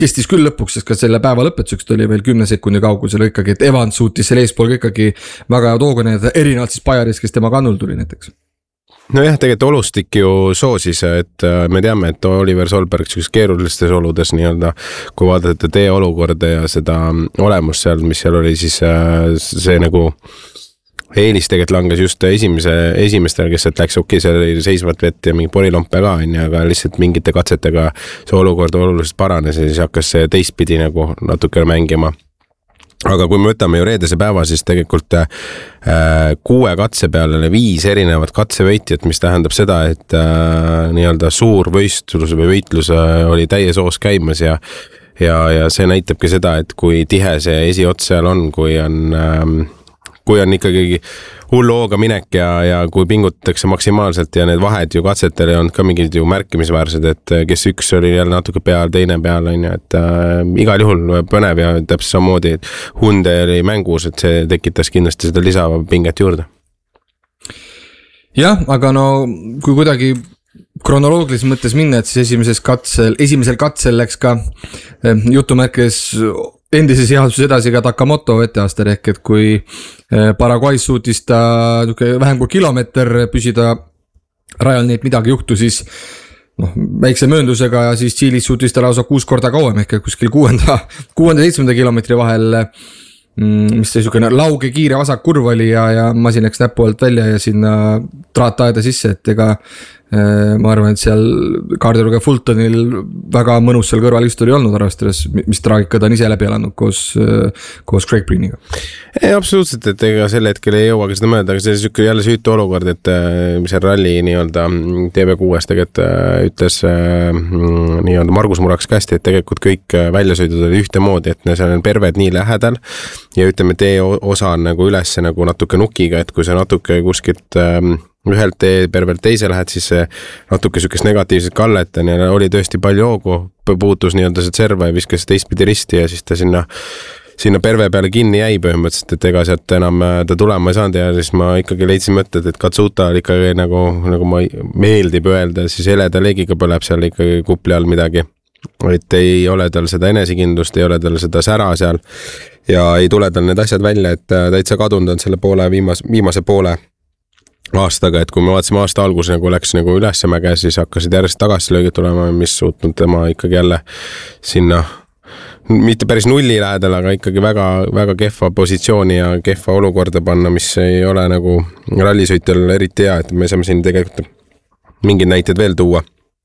kestis küll lõpuks, sest ka selle päeva lõpetuseks oli veel 10 sekundi kaugusel ikkagi, et Evans suutis selle eespool ikkagi väga tooga need erinevalt siis Bajaris, kes tema kannul tuli näiteks. Nojah, tegelikult olustik ju soosis, et me teame, et Oliver Solberg keerulistes oludes nii-öelda, kui vaadata tee olukorda ja seda olemust seal, mis seal oli, siis see nagu eelis tegelikult langes just esimestel, kes et läks seal oli seisvat vett ja mingi porilompe ka, aga lihtsalt mingite katsetega see olukord oluliselt paranes ja siis hakkas see teistpidi nagu natukene mängima. Aga kui me võtame ju reedese päeva, siis tegelikult 6 katse peale 5 erinevat katsevõitjat, mis tähendab seda, et nii-öelda suur võistlus või võitlus oli täies hoos käimas ja see näitabki seda, et kui tihe see esiots seal on, kui on ikkagi hullu hooga minek ja kui pingutatakse maksimaalselt ja need vahed ju katsetel ei olnud ka mingid ju märkimisväärsed, et kes üks oli jälle natuke peal, teine peal on ju, et igal juhul põnev ja täpselt samamoodi, et Hyundai oli mängus, et see tekitas kindlasti seda lisapinget juurde. Jah, aga no kui kuidagi kronoloogilises mõttes minna, et siis esimesel katsel läks ka jutumärkes endise seaduses edasi ka Takamoto etteaster ehk et kui Paraguay's suutis ta vähem kui kilomeeter püsida rajal, nii et midagi juhtu, siis väikse mööndusega ja siis Tšiilis suutis ta lausa 6 korda kauem ehk kuskil 6-7 kilomeetri vahel, mis see niisugune lauge kiire vasak kurv oli ja masin läks näpu alt välja ja sinna traataeda sisse, et ega ma arvan, et seal kaardiluge Fultonil väga mõnus seal kõrval just oli olnud arvestades, mis traagika ta on ise läbi elanud koos Craig Breeniga. Ei, absoluutselt, et ega sel hetkel ei jõuagi seda mööda, aga see on jälle süütu olukord, et see ralli nii-öelda TV6 tegelikult ütles nii-öelda Margus Muraks kästi, et tegelikult kõik väljasõidud oli ühtemoodi, et seal on perved nii lähedal ja ütleme, tee osa on nagu üles nagu natuke nukiga, et kui see natuke kuskilt ühelt tee-pervelt teise lähed, siis natuke sükest negatiivset kallet ja oli tõesti palju hoogu, puutus nii-öelda see tserva ja viskas teistpidi risti ja siis ta sinna perve peale kinni jäi põhimõtteliselt, et ega sealt enam ta tulema ei saanud ja siis ma ikkagi leidsin mõtted, et Katsuta oli ikkagi nagu ma meeldib öelda, siis heleda leegiga põleb seal ikkagi kupli all midagi. Et ei ole tal seda enesekindlust, ei ole tal seda sära seal ja ei tule tal need asjad välja, et täitsa kadunud on selle viimase poole aastaga, et kui me vaatasime aasta algus nagu läks nagu ülesmäge, siis hakkasid järjest tagasilöögid tulema, mis suutnud tema ikkagi jälle sinna mitte päris nulli lähedal, aga ikkagi väga, väga kehva positsiooni ja kehva olukorda panna, mis ei ole nagu rallisõitjal eriti hea, et me saame siin tegelikult mingid näited veel tuua.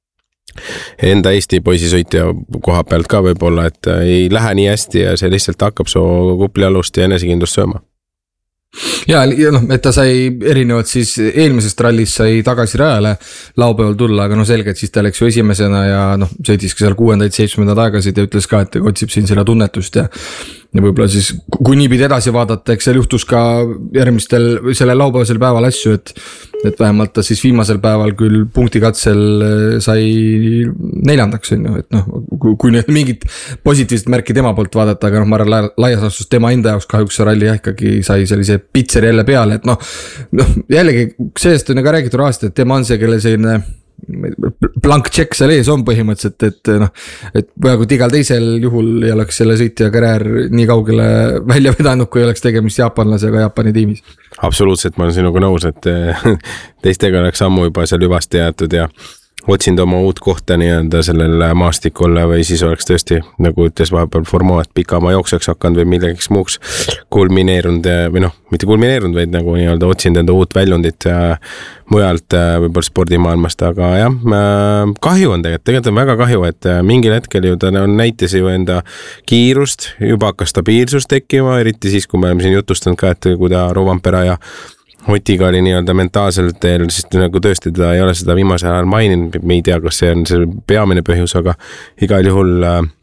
Enda Eesti poisisõitja koha pealt ka võib-olla, et ei lähe nii hästi ja see lihtsalt hakkab su kupli alust ja enesekindlust sööma. Ja et ta sai erinevalt siis eelmisest rallist sai tagasi rajale laupäeval tulla, aga selge, et siis ta läks ju esimesena ja sõitis ka seal 6.-7. aegasid ja ütles ka, et otsib siin seda tunnetust ja võib-olla siis kui niipidi edasi vaadata, eks seal juhtus ka selle laupäevasel päeval asju, et vähemalt ta siis viimasel päeval küll punktikatsel sai 4. et kui nüüd mingit positiivset märki tema poolt vaadata, aga ma arvan laias laastus tema enda jaoks kahjuks see ralli ikkagi sai sellise pitseri jälle peale, et jällegi sellest on ka räägitud aastat, et tema on see, kelle selline blank check seal ees on põhimõtteliselt, et peaaegu igal teisel juhul ei oleks selle sõitja karjäär nii kaugele välja vedanud, kui oleks tegemist jaapanlasega Jaapani tiimis. Absoluutselt, ma olen sinuga nõus, et teistega oleks ammu juba seal hüvasti jäetud ja otsinud oma uut kohta nii-öelda sellel maastikul või siis oleks tõesti, nagu ütles vahepeal formaat pikama jookseks hakanud või millegiks muuks kulmineerunud või mitte kulmineerunud, vaid nagu nii-öelda otsinud enda uut väljundit mujalt võib-olla spordimaailmast, aga jah, kahju on tegelikult on väga kahju, et mingil hetkel ju ta näitas ju enda kiirust, juba hakkas stabiilsust tekkima, eriti siis, kui me oleme siin jutustanud ka, et kui ta Rovampera ja Otiga oli nii-öelda mentaalselt teel, siis nagu tõesti ta ei ole seda viimasel ajal maininud, me ei tea, kas see on see peamine põhjus, aga igal juhul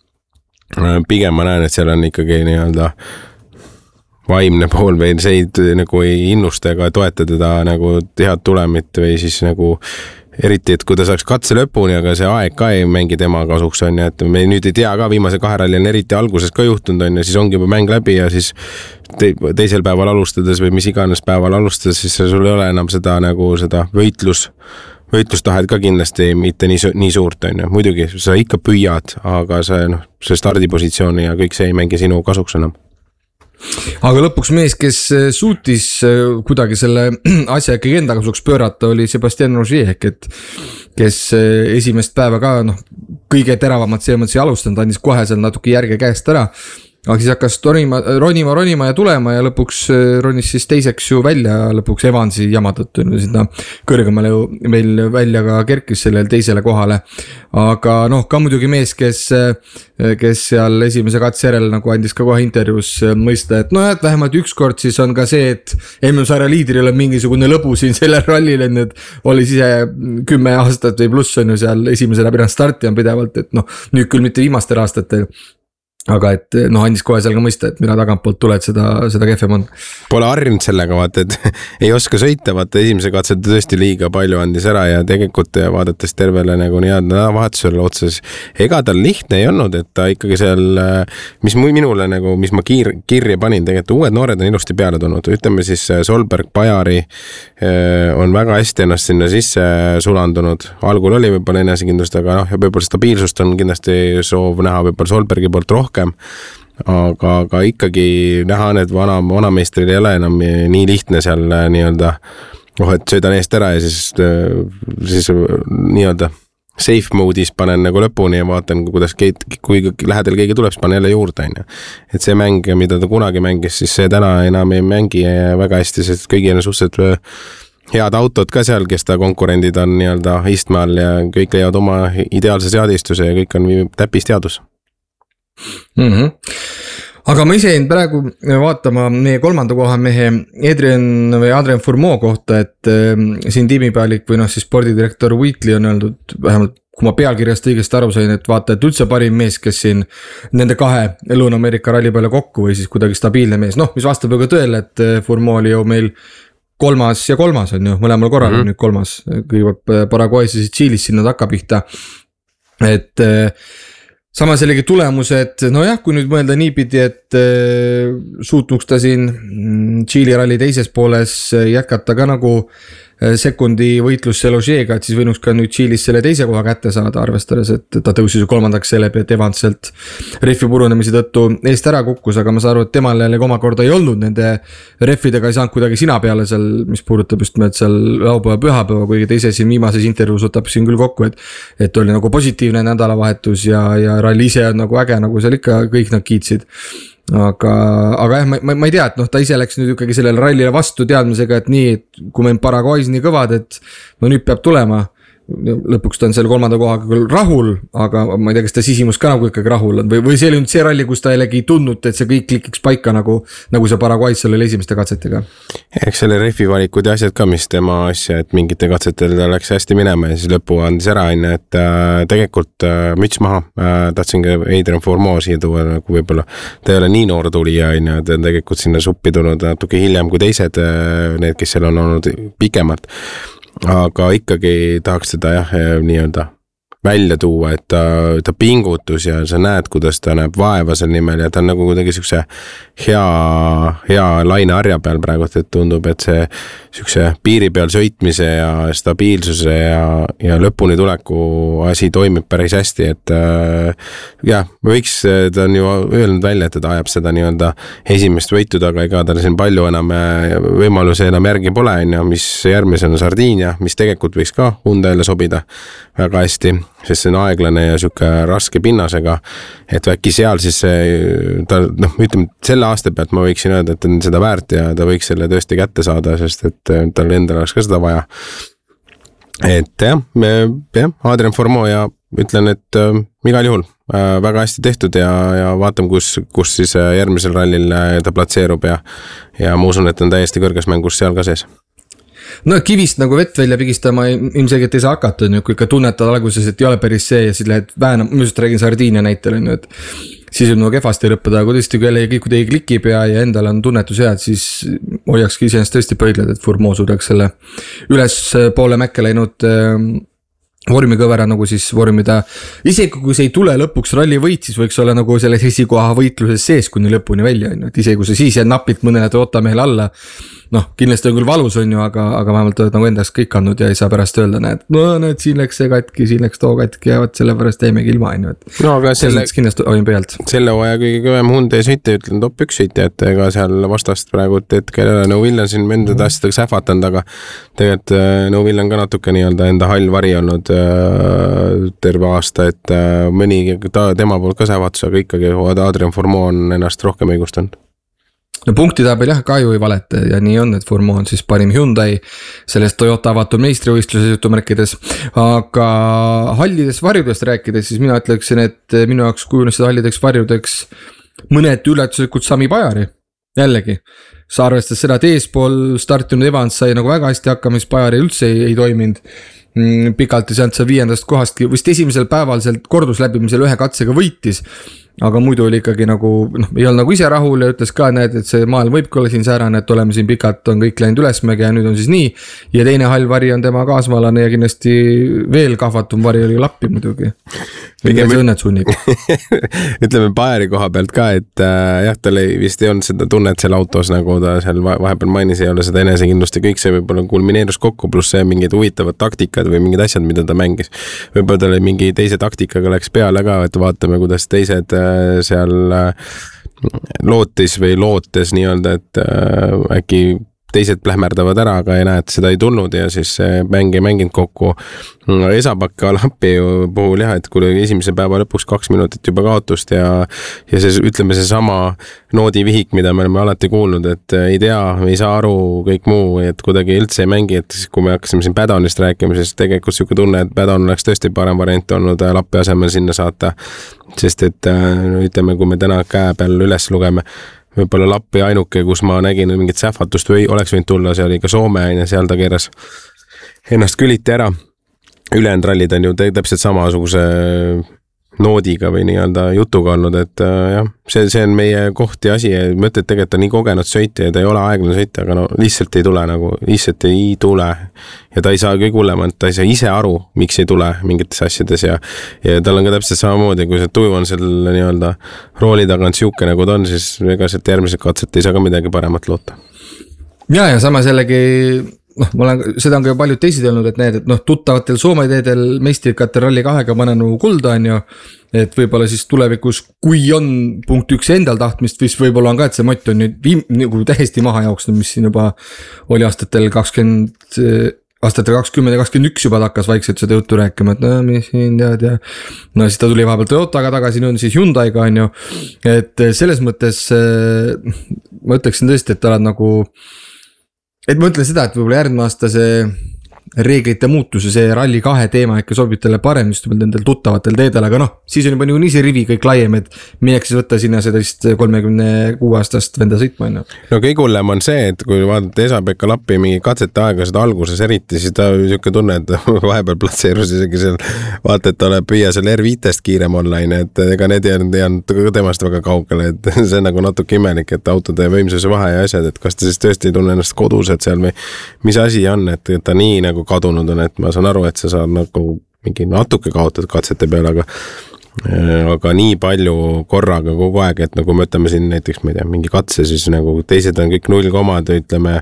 pigem ma näen, et seal on ikkagi nii-öelda vaimne pool või see nagu ei innusta ega toeta teda nagu head tulemit või siis nagu eriti, et kui ta saaks katse lõpuni, aga see aeg ka ei mängi tema kasuks on ja et me nüüd ei tea ka viimase 2 ralli on eriti alguses ka juhtunud on ja siis ongi juba mäng läbi ja siis teisel päeval alustades või mis iganes päeval alustades, siis sul ei ole enam seda nagu seda võitlustahed ka kindlasti mitte nii suurt, on ju. Muidugi sa ikka püüad, aga see stardipositsioon ja kõik see ei mängi sinu kasuks enam. Aga lõpuks mees, kes suutis kuidagi selle asja ikkagi enda kasuks pöörata, oli Sébastien Ogier, et kes esimest päeva ka kõige teravamalt see mõttes ei alustanud, andis kohe seal natuke järge käest ära. Aga siis hakkas ronima ja tulema ja lõpuks ronis siis teiseks ju välja lõpuks Evansi jama tõttu sinna kõrgemale ju meil välja ka kerkis sellele teisele kohale. Aga ka muidugi mees, kes seal esimese katse järel nagu andis ka kohe intervjuus mõista, et et vähemalt ükskord siis on ka see, et MM-sarja liidril on mingisugune lõbu siin sellel rallil, et oli ise 10 aastat või pluss on ju seal esimese läbi starti on pidevalt, et nüüd küll mitte viimastel aastatel. Aga et andis kohe seal ka mõista, et mina tagantpoolt tuled seda kehvem on. Pole harjunud sellega, vaata, et ei oska sõita, vaata esimese katset tõesti liiga palju andis ära ja tegelikult vaadates tervele nagu nädalavahetusel otsas, ega tal lihtne ei olnud, et ta ikkagi seal, mis minule nagu, mis ma kirja panin, tegelikult uued noored on ilusti peale tulnud, ütleme siis Solberg, Pajari on väga hästi ennast sinna sisse sulandunud, algul oli võib-olla enesekindlust, aga võib-olla stabiilsust on kindlasti soov näha võib-olla Solbergi poolt rohkem, aga ikkagi näha, et vanameistril ei ole enam nii lihtne seal nii-öelda, et söödan eest ära ja siis nii-öelda safe mode'is panen nagu lõpuni ja vaatan, kuidas kui lähedal keegi tuleb, siis panen jälle juurde, on ju. Et see mäng, mida ta kunagi mängis, siis see täna enam ei mängi väga hästi, sest kõigi on suhteliselt head autod ka seal, kes ta konkurendid on nii-öelda istme all ja kõik leiavad oma ideaalse seadistuse ja kõik on täppisteadus. Aga ma ise jäin praegu vaatama meie kolmanda koha mehe Adrien Fourmaux kohta, et siin tiimipealik või siis spordidirektor Wheatley on öeldud, vähemalt kui ma pealkirjast õigesti aru sain, et vaata, et üldse parim mees, kes siin nende kahe Lõuna-Ameerika ralli peale kokku või siis kuidagi stabiilne mees, mis vastab ju ka tõele, et Fourmaux oli ju meil kolmas on ju, mõlemal korral on nüüd kolmas, kõigepealt Paraguay's ja Tšiilis sinna takkapihta, et samas jällegi tulemused, kui nüüd mõelda niipidi, et suutnuks ta siin Tšiili ralli teises pooles jätkata ka nagu sekundi võitlus Ogieriga, et siis võinuks ka nüüd Tšiilis selle teise koha kätte saada, arvestades, et ta tõusis ju kolmandaks selle pealt Evans sealt rehvi purunemise tõttu eest ära kukkus, aga ma saan aru, et temal jällegi omakorda ei olnud nende rehvidega, ei saanud kuidagi sina peale seal, mis puudutab just nimelt seal laupäeva pühapäeva, kuigi teise siin viimases intervjuus võtab siin küll kokku, et oli nagu positiivne nädalavahetus ja ralli ise on nagu äge, nagu seal ikka kõik nad kiitsid. Aga jah, ma ei tea, et ta ise läks nüüd ikkagi sellele rallile vastu teadmisega, et nii, et kui meil Paraguay's nii kõvad, et nüüd peab tulema. Lõpuks ta on seal kolmanda kohaga küll rahul, aga ma ei tea, kas ta sisimus ka nagu ikkagi rahul on või see oli nüüd see ralli, kus ta jällegi ei tundnud, et see kõik klikiks paika nagu see Paraguay's oli esimeste katsetega. Eks selle rehvi valikud ja asjad ka, mis tema asja, et mingite katsetel ta läks hästi minema ja siis lõpu andis ära, et tegelikult müts maha, tahtsin ka Adrien Fourmaux siia tuua, nagu võib-olla ta ei ole nii noor tulija, ta on tegelikult sinna suppi tulnud natuke hiljem kui teised, need, kes seal on olnud pikemalt. Aga ikkagi tahaks seda nii-öelda välja tuua, et ta pingutus ja sa näed, kuidas ta näeb vaeva seal nimel ja ta on nagu kuidagi siukse hea laine harja peal praegu, et tundub, et see siukse piiri peal sõitmise ja stabiilsuse ja lõpuni tuleku asi toimib päris hästi, et võiks, ta on ju öelnud välja, et ta ajab seda nii-öelda esimest võitu taga, ega tal siin palju enam võimaluse enam järgi pole, mis järgmise on Sardiinia, mis tegelikult võiks ka Hyundai'le sobida väga hästi, sest see on aeglane ja siuke raske pinnasega, et äkki seal siis ta, ütleme, selle aasta pealt ma võiksin öelda, et on seda väärt ja ta võiks selle tõesti kätte saada, sest et tal endal oleks ka seda vaja. Et Adrien Fourmaux ja ütlen, et igal juhul väga hästi tehtud ja vaatame, kus siis järgmisel rallil ta platseerub ja ma usun, et on täiesti kõrges mängus seal ka sees. Kivist nagu vett välja pigistama ilmselgelt ei saa hakata, kui ikka tunnetad alguses, et ei ole päris see ja siis lähed väänam, ma just räägin Sardiinia näitel, et siis on nagu kehvasti lõppeda, kui tõesti kui teie klikib ja endal on tunnetus hea, et siis hoiakski iseenesest tõesti pöidled, et Fourmaux suudaks selle üles poole mäkke läinud vormikõvera nagu siis vormida, isegi kui see ei tule lõpuks ralli võit, siis võiks olla nagu selles esikoha võitluses sees kuni lõpuni välja, et isegi kui see siis jääd napilt mõnele Toyota mehele alla, noh, kindlasti on küll valus on ju, aga vähemalt oled nagu endast kõik andnud ja ei saa pärast öelda, näed, siin läks see katki, siin läks too katki ja võt sellepärast jäimegi ilma, on ju, et no, aga kindlasti olin pealt. Selle hooaja kõige kõvem Hyundai sõitja, ütlen top 1 sõitja, et ega seal vastast praegu hetkel ei ole, no William siin enda asjadega sähvatanud, aga tegelikult no William ka natuke nii-öelda enda hall vari olnud terve aasta, et mõni tema poolt ka sähvatus, aga ikkagi Adrian Fourmont on ennast rohkem õigustanud. No punkti tabel jah, ka ju ei valeta ja nii on, et Fourmont on siis parim Hyundai sellest Toyota avatud meistrivõistluses jutumärkides, aga hallidest varjudest rääkides, siis mina ütleksin, et minu jaoks kujunesid hallideks varjudeks mõned üllatuslikud Sami Bajari, jällegi. Sa arvestas seda, et eespool startinud Evans sai nagu väga hästi hakkama, mis Bajari üldse ei toiminud. Pikalt ja sealt sa 5. kohastki, vist esimesel päeval sealt kordusläbimisel ühe katsega võitis, aga muidu oli ikkagi nagu, ei olnud nagu ise rahul ja ütles ka, näed, et see maailm võibki olla siin säärane, et oleme siin pikalt, on kõik läinud ülesmäge ja nüüd on siis nii. Ja teine hall vari on tema kaasmaalane ja kindlasti veel kahvatum vari oli Lappi muidugi. Pigem õnnetsunnik. Ütleme Bajari koha pealt ka, et jah, tal vist ei olnud seda tunnet seal autos, nagu ta seal vahepeal mainis, ei ole seda enesekindlust ja kõik see võib-olla kulmineerus kokku, pluss see mingid huvitavad taktikad või mingid asjad, mida ta mängis. Võib-olla tal mingi teise taktikaga läks peale ka, et vaatame, kuidas teised seal lootes nii-öelda, et äkki teised plähmerdavad ära, aga ei näe, et seda ei tulnud ja siis mäng ei mänginud kokku. Esapakka Lappi puhul jah, et kui esimese päeva lõpuks 2 minutit juba kaotust ja see, ütleme see sama noodivihik, mida me oleme alati kuulnud, et ei tea, ei saa aru kõik muu, et kuidagi üldse ei mängi, et siis kui me hakkasime siin Padonist rääkima, siis tegelikult siuke tunne, et Padon oleks tõesti parem variant olnud Lappi asemel sinna saata, sest et ütleme, kui me täna käe peal üles lugeme, võib-olla Lappi ainuke, kus ma nägin mingit sähvatust või oleks võinud tulla, see oli ka Soome ja seal ta keeras ennast küliti ära. Ülejäänud rallid on ju täpselt samasuguse noodiga või nii-öelda jutuga olnud, et jah, see on meie koht ja asi ja mõtled tegelikult on nii kogenud sõitja ja ta ei ole aeglane sõitja, aga no lihtsalt ei tule ja ta ei saa kõik hullemalt, ta ei saa ise aru, miks ei tule mingites asjades ja tal on ka täpselt samamoodi, kui see tuju on selle nii-öelda rooli tagant siuke nagu ta on, siis ega sealt järgmised katset ei saa ka midagi paremat loota. Ja samas jällegi seda on ka paljud teised öelnud, et need, et tuttavatel Soome teedel meistrikatel ralli 2-ga panenu kulda on ju, et võib-olla siis tulevikus, kui on punkt 1 endal tahtmist, siis võib-olla on ka, et see mott on nüüd nagu täiesti maha jooksnud, mis siin juba oli aastatel 20 ja 21 juba hakkas vaikselt seda juttu rääkima, et mis siin tead ja siis ta tuli vahepeal Toyotaga tagasi, nüüd on siis Hyundai'ga on ju, et selles mõttes ma ütleksin tõesti, et ta oled nagu et ma ütlen seda, et võib-olla järgmine aasta see reeglite muutuse, see ralli 2 teema ikka sobib teile parem just nendel tuttavatel teedel, aga siis on juba nii see rivi kõik laiem, et mineks siis võtta sinna seda 36-aastast venda sõitma. No kõige hullem on see, et kui vaadata Esa-Pekka Lappi mingi katsete aega seda alguses eriti, siis ta siuke tunne, et vahepeal platseerus isegi seal, vaata, et ta püüa seal R5-st kiirem online, et ega need ei olnud temast väga kaugele, et see on nagu natuke imelik, et autode võimsuse vahe ja asjad, et kas ta siis tõesti ei tunne ennast kodused seal või mis asi on, et ta nii nagu kadunud on, et ma saan aru, et sa saad nagu mingi natuke kaotada katsete peale, aga nii palju korraga kogu aeg, et nagu me ütleme siin näiteks, ma ei tea, mingi katse, siis nagu teised on kõik 0, ütleme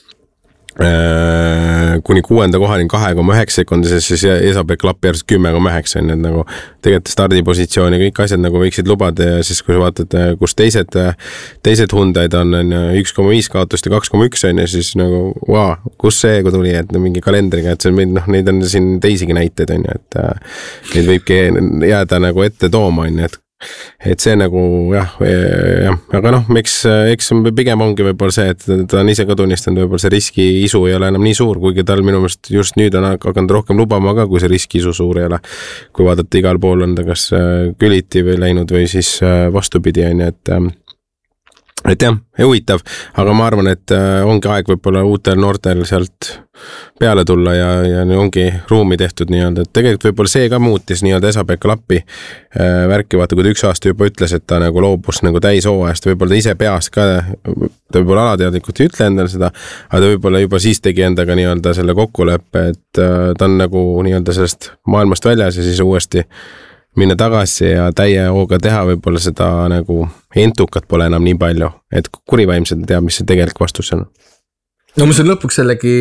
kuni 6. kohani 2,9 sekundises, siis Esa-Pekka Lappi järjest 10,9 on, et nagu tegelikult stardipositsioon ja kõik asjad nagu võiksid lubada ja siis kui sa vaatad, kus teised Hyundai'd on 1,5 kaotust ja 2,1 on ja siis nagu kus see tuli, et mingi kalendriga, et see neid on siin teisigi näiteid on ju, et neid võibki jääda nagu ette tooma on ju, et see nagu jah, aga eks pigem ongi võib-olla see, et ta on ise ka tunnistanud, võib-olla see riskiisu ei ole enam nii suur, kuigi tal minu meelest just nüüd on hakanud rohkem lubama ka, kui see riskiisu suur ei ole. Kui vaadata igal pool on ta kas küliti või läinud või siis vastupidi on ju, et jah, huvitav, aga ma arvan, et ongi aeg võib-olla uutel noortel sealt peale tulla ja ongi ruumi tehtud nii-öelda, et tegelikult võib-olla see ka muutis nii-öelda Esa-Pekka Lappi värki, vaata, kui ta 1 aasta juba ütles, et ta nagu loobus nagu täishooajast, võib-olla ta ise peas ka, ta võib-olla alateadlikult ei ütle endale seda, aga ta võib-olla juba siis tegi endaga nii-öelda selle kokkuleppe, et ta on nagu nii-öelda sellest maailmast väljas ja siis uuesti minna tagasi ja täie hooga teha võib-olla seda nagu entukat pole enam nii palju, et kurivaimselt teab, mis see tegelik vastus on. No mis on lõpuks jällegi,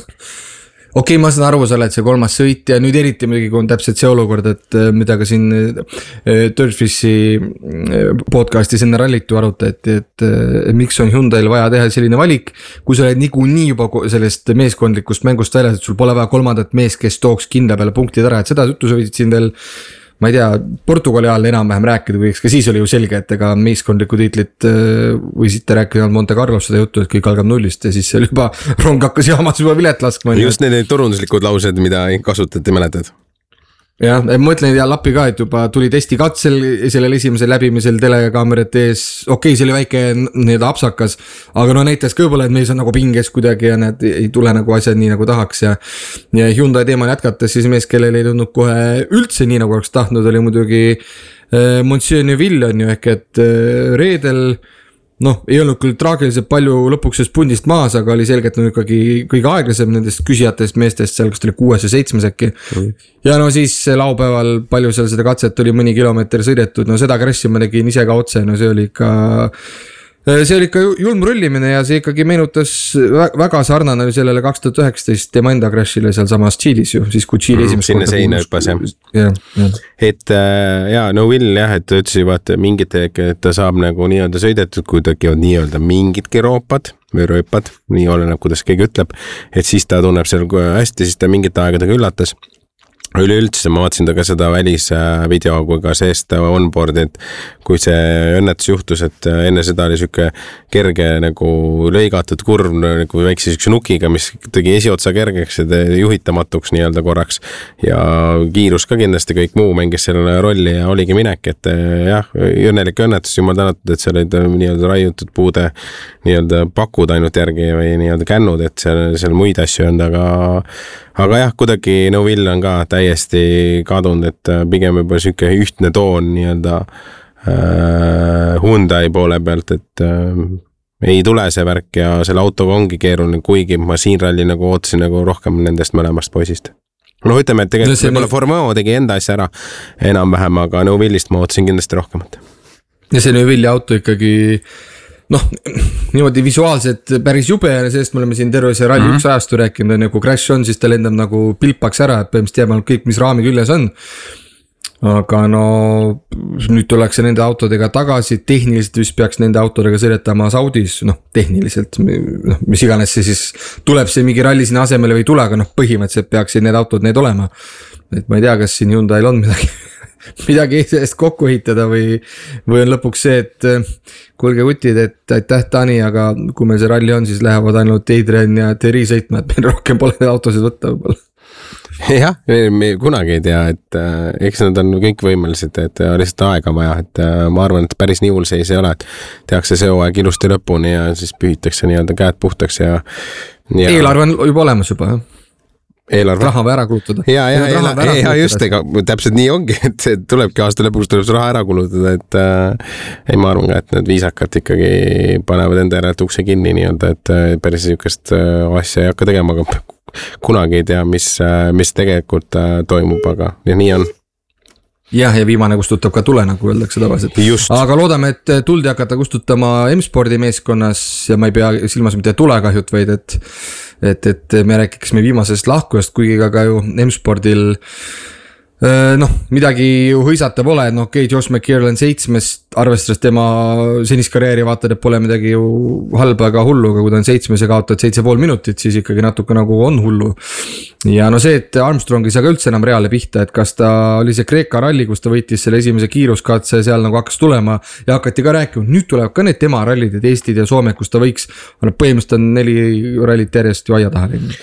okei, ma saan aru, sa oled see 3. sõit ja nüüd eriti muidugi, kui on täpselt see olukord, et mida ka siin Dirtfissi podcastis enne rallitu arutati, et miks on Hyundai'l vaja teha selline valik, kui sa oled niikuinii juba sellest meeskondlikust mängust väljas, et sul pole vaja 3. mees, kes tooks kindla peale punktid ära, et seda juttu sa võisid siin veel ma ei tea, Portugali ajal enam-vähem rääkida, kui ka siis oli ju selge, et ega meeskondlikku tiitlit võisite rääkida Monte Carlos seda juttu, et kõik algab nullist ja siis seal juba rong hakkas jaamas juba vilet laskma. Just need turunduslikud laused, mida kasutati, mäletad? Jah, ma ütlen ja Lappi ka, et juba tuli testi katsel sellel esimesel läbimisel telekaamerate ees, okei, see oli väike nii-öelda apsakas, aga no näitas ka võib-olla, et mees on nagu pinges kuidagi ja need ei tule nagu asjad nii nagu tahaks ja Hyundai teemal jätkates siis mees, kellel ei tundnud kohe üldse nii nagu oleks tahtnud, oli muidugi Monsieur Neuville on ju ehk et reedel ei olnud küll traagiliselt palju lõpuks sellest pundist maas, aga oli selgelt ikkagi kõige aeglasem nendest küsijatest meestest, seal kas ta oli 6 ja 7 äkki. Ja no siis laupäeval palju seal seda katset oli mõni kilomeeter sõidetud, no seda crashi ma tegin ise ka otse, no see oli ikka julm rullimine ja see ikkagi meenutas väga sarnane sellele 2019 tema enda crashile seal samas Tšiilis ju, siis kui Tšiili esimest sinna seina hüppas jah. Et Neuville jah, et ta ütles juba, et mingit, et ta saab nagu nii-öelda sõidetud, kui tekivad nii-öelda mingidki roopad või rööpad, nii oleneb, kuidas keegi ütleb, et siis ta tunneb seal hästi, siis ta mingite aegadega üllatas. Üleüldse ma vaatasin ta ka seda välisvideo kui ka seest onboard, et kui see õnnetus juhtus, et enne seda oli siuke kerge nagu lõigatud kurv nagu väikse siukse nukiga, mis tegi esiotsa kergeks ja juhitamatuks nii-öelda korraks ja kiirus ka kindlasti kõik muu mängis selle rolli ja oligi minek, et jah, õnnelik õnnetus, jumal tänatud, et seal olid nii-öelda raiutud puude nii-öelda pakud ainult järgi või nii-öelda kännud, et seal muid asju on, aga jah, kuidagi Neuville on ka täiesti kadunud, et pigem juba siuke ühtne toon nii-öelda Hyundai poole pealt, et ei tule see värk ja selle autoga ongi keeruline, kuigi ma siin ralli nagu ootasin nagu rohkem nendest mõlemast poisist. No ütleme, et tegelikult võib-olla Formao tegi enda asja ära enam-vähem, aga Neuvillist ma ootasin kindlasti rohkemat. Ja see Neuville auto ikkagi niimoodi visuaalselt päris jube ja sellest me oleme siin terve see ralli 1 ajastu rääkinud, kui crash on, siis ta lendab nagu pilpaks ära, et põhimõtteliselt jääb kõik, mis raami küljes on. Aga nüüd tullakse nende autodega tagasi, tehniliselt vist peaks nende autodega sõidetama Saudis, tehniliselt, mis iganes see siis tuleb see mingi ralli sinna asemele või ei tule, aga põhimõtteliselt peaksid need autod need olema. Et ma ei tea, kas siin Hyundai'l on midagi eest kokku ehitada või on lõpuks see, et kuulge kutid, et aitäh Tani, aga kui meil see ralli on, siis lähevad ainult Adrian ja Terri sõitma, et meil rohkem pole autosid võtta võib-olla. Jah, me kunagi ei tea, et eks nad on kõik võimelised, et lihtsalt aega vaja, et ma arvan, et päris nii hull seis ei ole, et tehakse see hooaeg ilusti lõpuni ja siis pühitakse nii-öelda käed puhtaks ja eelarve on juba olemas juba, jah. Raha või ära kulutada. Ja just, ega täpselt nii ongi, et see tulebki aasta lõpuks tuleb raha ära kulutada, et ei, ma arvan ka, et need viisakad ikkagi panevad enda järelt ukse kinni nii-öelda, et päris niisugust asja ei hakka tegema, aga kunagi ei tea, mis tegelikult toimub, aga nii on. Jah, ja viimane kustutab ka tule, nagu öeldakse tavaliselt. Aga loodame, et tuldi hakata kustutama M-spordi meeskonnas ja ma ei pea silmas mitte tulekahjut, vaid et me rääkiksime viimasest lahkujast, kuigi ka ju M-spordil midagi ju hõisata pole, okei, Josh McKierlin 7, arvestades tema senist karjääri vaatad, et pole midagi ju halba ega hullu, aga kui ta on 7 ja kaotad 7,5 minutit, siis ikkagi natuke nagu on hullu. Ja see, et Armstrong ei saa ka üldse enam reale pihta, et kas ta oli see Kreeka ralli, kus ta võitis selle esimese kiiruskatse, seal nagu hakkas tulema ja hakati ka rääkima, nüüd tulevad ka need tema rallid ja Eestid ja Soome, kus ta võiks, põhimõtteliselt on 4 rallit järjest ju aia taha läinud.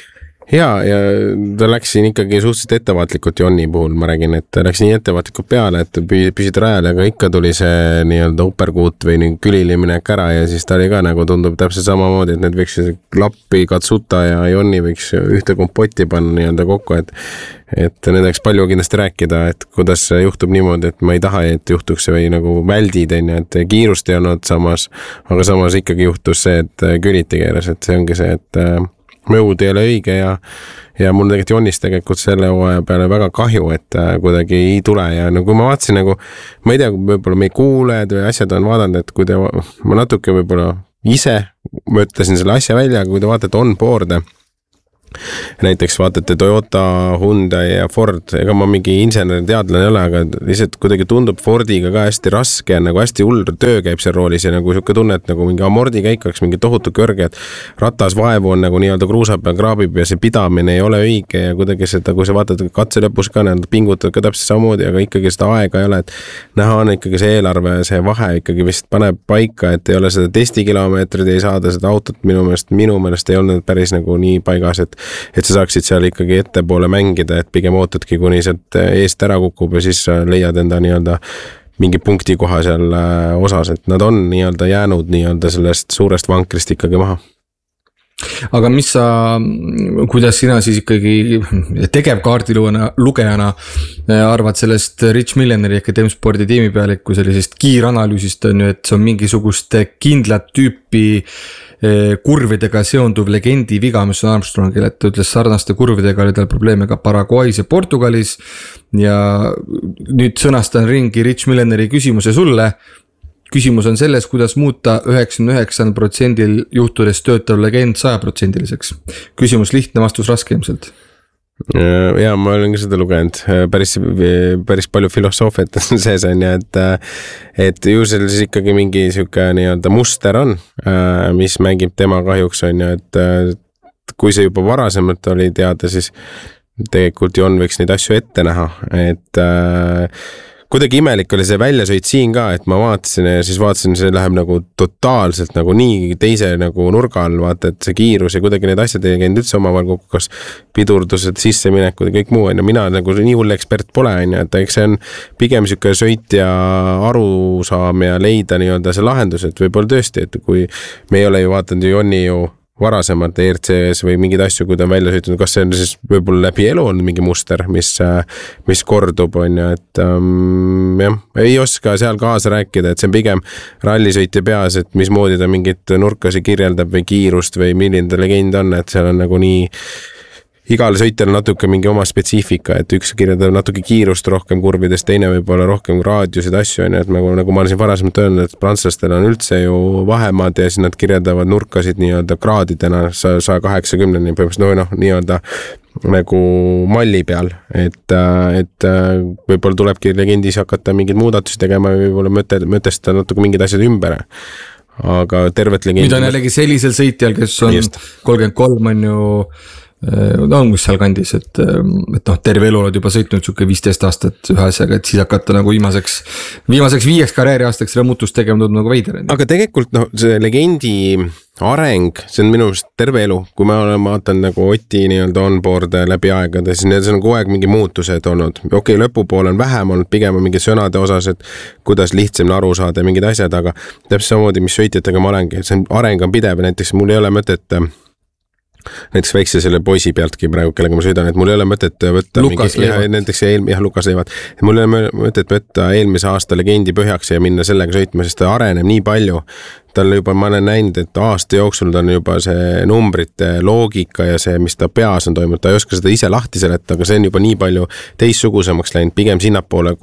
ja ta läks siin ikkagi suhteliselt ettevaatlikult Jonni puhul, ma räägin, et ta läks nii ettevaatlikult peale, et püsid rajal, aga ikka tuli see nii-öelda uperkuut või külili minek ära ja siis ta oli ka nagu tundub täpselt samamoodi, et need võiks Lappi, Katsuta ja Jonni võiks ühte kompotti panna nii-öelda kokku, et need oleks palju kindlasti rääkida, et kuidas juhtub niimoodi, et ma ei taha, et juhtuks või nagu väldid, et kiirust ei olnud samas, aga samas ikkagi juhtus see, et küliti keeras, et see ongi see, et mõjud ei ole õige ja mul tegelikult Jonnist tegelikult selle hooaja peale väga kahju, et kuidagi ei tule ja no kui ma vaatasin nagu, ma ei tea, võib-olla meie kuulejad või asjad on vaadanud, et kui ma natuke võib-olla ise mõtlesin selle asja välja, kui te vaatate on-board'e, näiteks vaatate Toyota, Hyundai ja Ford, ega ma mingi insener teadlane ei ole, aga lihtsalt kuidagi tundub Fordiga ka hästi raske, nagu hästi hull töö käib seal roolis ja nagu siuke tunne, et nagu mingi amordi käik oleks mingi tohutu kõrge, et ratas vaevu on nagu nii-öelda kruusa peal kraabib ja see pidamine ei ole õige ja kuidagi seda, kui sa vaatad katse lõpus ka, nad pingutavad ka täpselt samamoodi, aga ikkagi seda aega ei ole, et näha on ikkagi see eelarve ja see vahe ikkagi vist paneb paika, et ei ole seda testikilomeetrid, ei saada seda autot minu meelest ei olnud päris nagu nii paigas, et sa saaksid seal ikkagi ettepoole mängida, et pigem ootadki, kuni sealt eest ära kukub ja siis leiad enda nii-öelda mingi punkti koha seal osas, et nad on nii-öelda jäänud nii-öelda sellest suurest vankrist ikkagi maha. Aga kuidas sina siis ikkagi tegevkaardi lugejana arvad sellest Rich Milleneri ehk Temspordi tiimipealiku sellisest kiiranalüüsist on ju, et see on mingisugust kindlat tüüpi kurvidega seonduv legendi viga, mis on Armstrongil, et ta ütles sarnaste kurvidega oli tal probleeme ka Paraguay's ja Portugalis ja nüüd sõnastan ringi Rich Milleneri küsimuse sulle. Küsimus on selles, kuidas muuta 99% juhtudest töötav legend 100%-liseks. Küsimus lihtne, vastus raske ilmselt. Ja ma olen ka seda lugenud, päris palju filosoofiat sees on ja et ju seal siis ikkagi mingi siuke nii-öelda muster on, mis mängib tema kahjuks on ja et kui see juba varasemalt oli teada, siis tegelikult Jon võiks neid asju ette näha, et kuidagi imelik oli see väljasõit siin ka, et ma vaatasin ja siis vaatasin, see läheb nagu totaalselt nagu nii teise nagu nurga all, vaata, et see kiirus ja kuidagi need asjad ei käinud üldse omavahel kokku, kas pidurdused, sisseminekud ja kõik muu on ja mina nagu nii hull ekspert pole on ja, et eks see on pigem siuke sõitja arusaam ja leida nii-öelda see lahendus, et võib-olla tõesti, et kui me ei ole ju vaatanud Jonni ju varasemalt ERCS või mingeid asju, kui ta on välja sõitnud, kas see on siis võib-olla läbi elu on mingi muster, mis kordub on ja et jah, ei oska seal kaasa rääkida, et see on pigem rallisõitja peas, et mismoodi ta mingit nurkasi kirjeldab või kiirust või milline ta legend on, et seal on nagu nii igal sõitjal natuke mingi oma spetsiifika, et üks kirjeldab natuke kiirust rohkem kurvidest, teine võib-olla rohkem raadiusid asju, et nagu ma olen siin varasemalt öelnud, et prantslastel on üldse ju vahemaad ja siis nad kirjeldavad nurkasid nii-öelda kraadidena 180-ni põhimõtteliselt nii-öelda nagu malli peal, et võib-olla tulebki legendis hakata mingeid muudatusi tegema ja võib-olla mõtestada natuke mingid asjad ümber. Aga tervet legendi... Mida on jällegi sellisel sõitjal, kes on just 33 on ju no on kus seal kandis, et terve elu oled juba sõitnud siuke 15 aastat ühe asjaga, et siis hakata nagu viimaseks 5 karjääriaastaks selle muutust tegema tundub nagu veider. Aga tegelikult see legendi areng, see on minu arust terve elu, kui ma olen vaatan nagu Oti nii-öelda on-board läbi aegade, siis need on kogu aeg mingi muutused olnud. Okei, lõpupool on vähem olnud, pigem on mingi sõnade osas, et kuidas lihtsam aru saada ja mingid asjad, aga täpselt samamoodi, mis sõitjatega ma olengi, see areng on pidev, näiteks mul ei ole mõtet näiteks väikse selle poisi pealtki praegu, kellega ma sõidan, et mul ei ole mõtet võtta Lukas Leivat, mul ei ole mõtet võtta eelmise aasta legendi põhjaks ja minna sellega sõitma, sest ta areneb nii palju. Tal juba, ma olen näinud, et aasta jooksul ta on juba see numbrite loogika ja see, mis ta peas on toimunud, ta ei oska seda ise lahti seleta, aga see on juba nii palju teistsugusemaks läinud, pigem sinnapoole,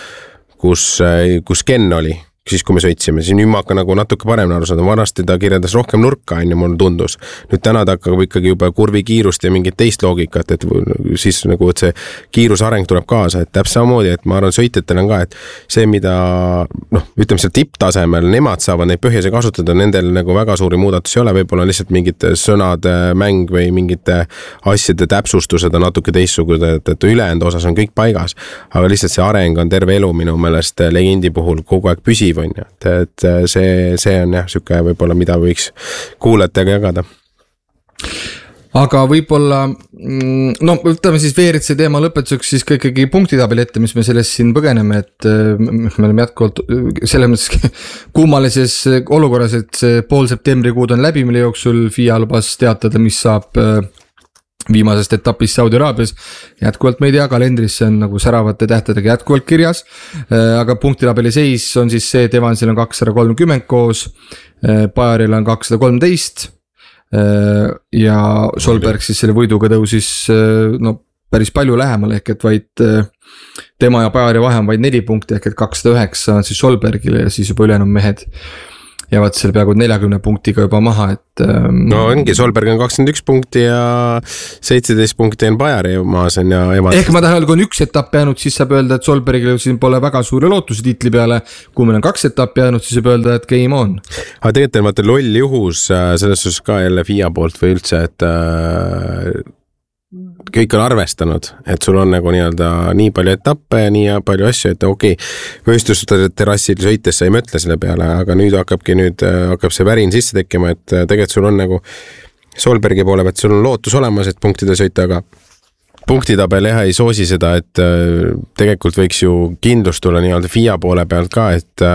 kus Ken oli. Siis kui me sõitsime, siis nüüd ma hakkan nagu natuke paremini aru saada, vanasti ta kirjeldas rohkem nurka, on ju, mulle tundus. Nüüd täna ta hakkab ikkagi juba kurvi kiirust ja mingit teist loogikat, et siis nagu, et see kiirusareng tuleb kaasa, et täpselt samamoodi, et ma arvan, sõitjatel on ka, et see, mida, ütleme seal tipptasemel, nemad saavad neid põhjasi kasutada, nendel nagu väga suuri muudatusi ei ole, võib-olla lihtsalt mingid sõnad, mäng või mingite asjade täpsustused on natuke teistsugused, et ülejäänud osas on kõik paigas, aga lihtsalt see areng on terve elu minu meelest legendi puhul kogu aeg püsiv. Et see on jah, siuke võib-olla, mida võiks kuulajatega jagada. aga võib-olla, no võtame siis WRC teema lõpetuseks siis ka ikkagi punktitabeli ette, mis me sellest siin põgeneme, et me oleme jätkuvalt selles mõttes kummalises olukorras, et see pool septembrikuud on läbi, mille jooksul FIA lubas teatada, mis saab viimasest etapist Saudi Araabias. Jätkuvalt me ei tea, kalendris see on nagu säravate tähtedega jätkuvalt kirjas, aga punktitabeli seis on siis see, et Evansil on 230 koos, Bajaril on 213 ja Solberg siis selle võiduga tõusis no päris palju lähemal, ehk et vaid tema ja Bajari vahe on vaid 4 punkti, ehk et 209 on siis Solbergile ja siis juba ülejäänud mehed jäävad seal peaaegu 40 punktiga juba maha, et no ongi, Solberg on 21 punkti ja 17 punkti on Bajari maas on ja ehk ma tahan öelda, kui on üks etapp jäänud, siis saab öelda, et Solbergil siin pole väga suure lootuse tiitli peale. Kui meil on 2 etappi jäänud, siis saab öelda, et game on. Aga tegelikult on vaata loll juhus selles suhtes ka jälle FIA poolt või üldse, et kõik on arvestanud, et sul on nagu nii palju etappe ja nii palju asju, et okei, võistlusterrassil sõites sa ei mõtle selle peale, aga nüüd hakkab see värin sisse tekkima, et tegelikult sul on nagu Solbergi poole pealt, sul on lootus olemas, et punktide sõita, aga punktitabel ei soosi seda, et tegelikult võiks ju kindlust tulla FIA poole pealt ka,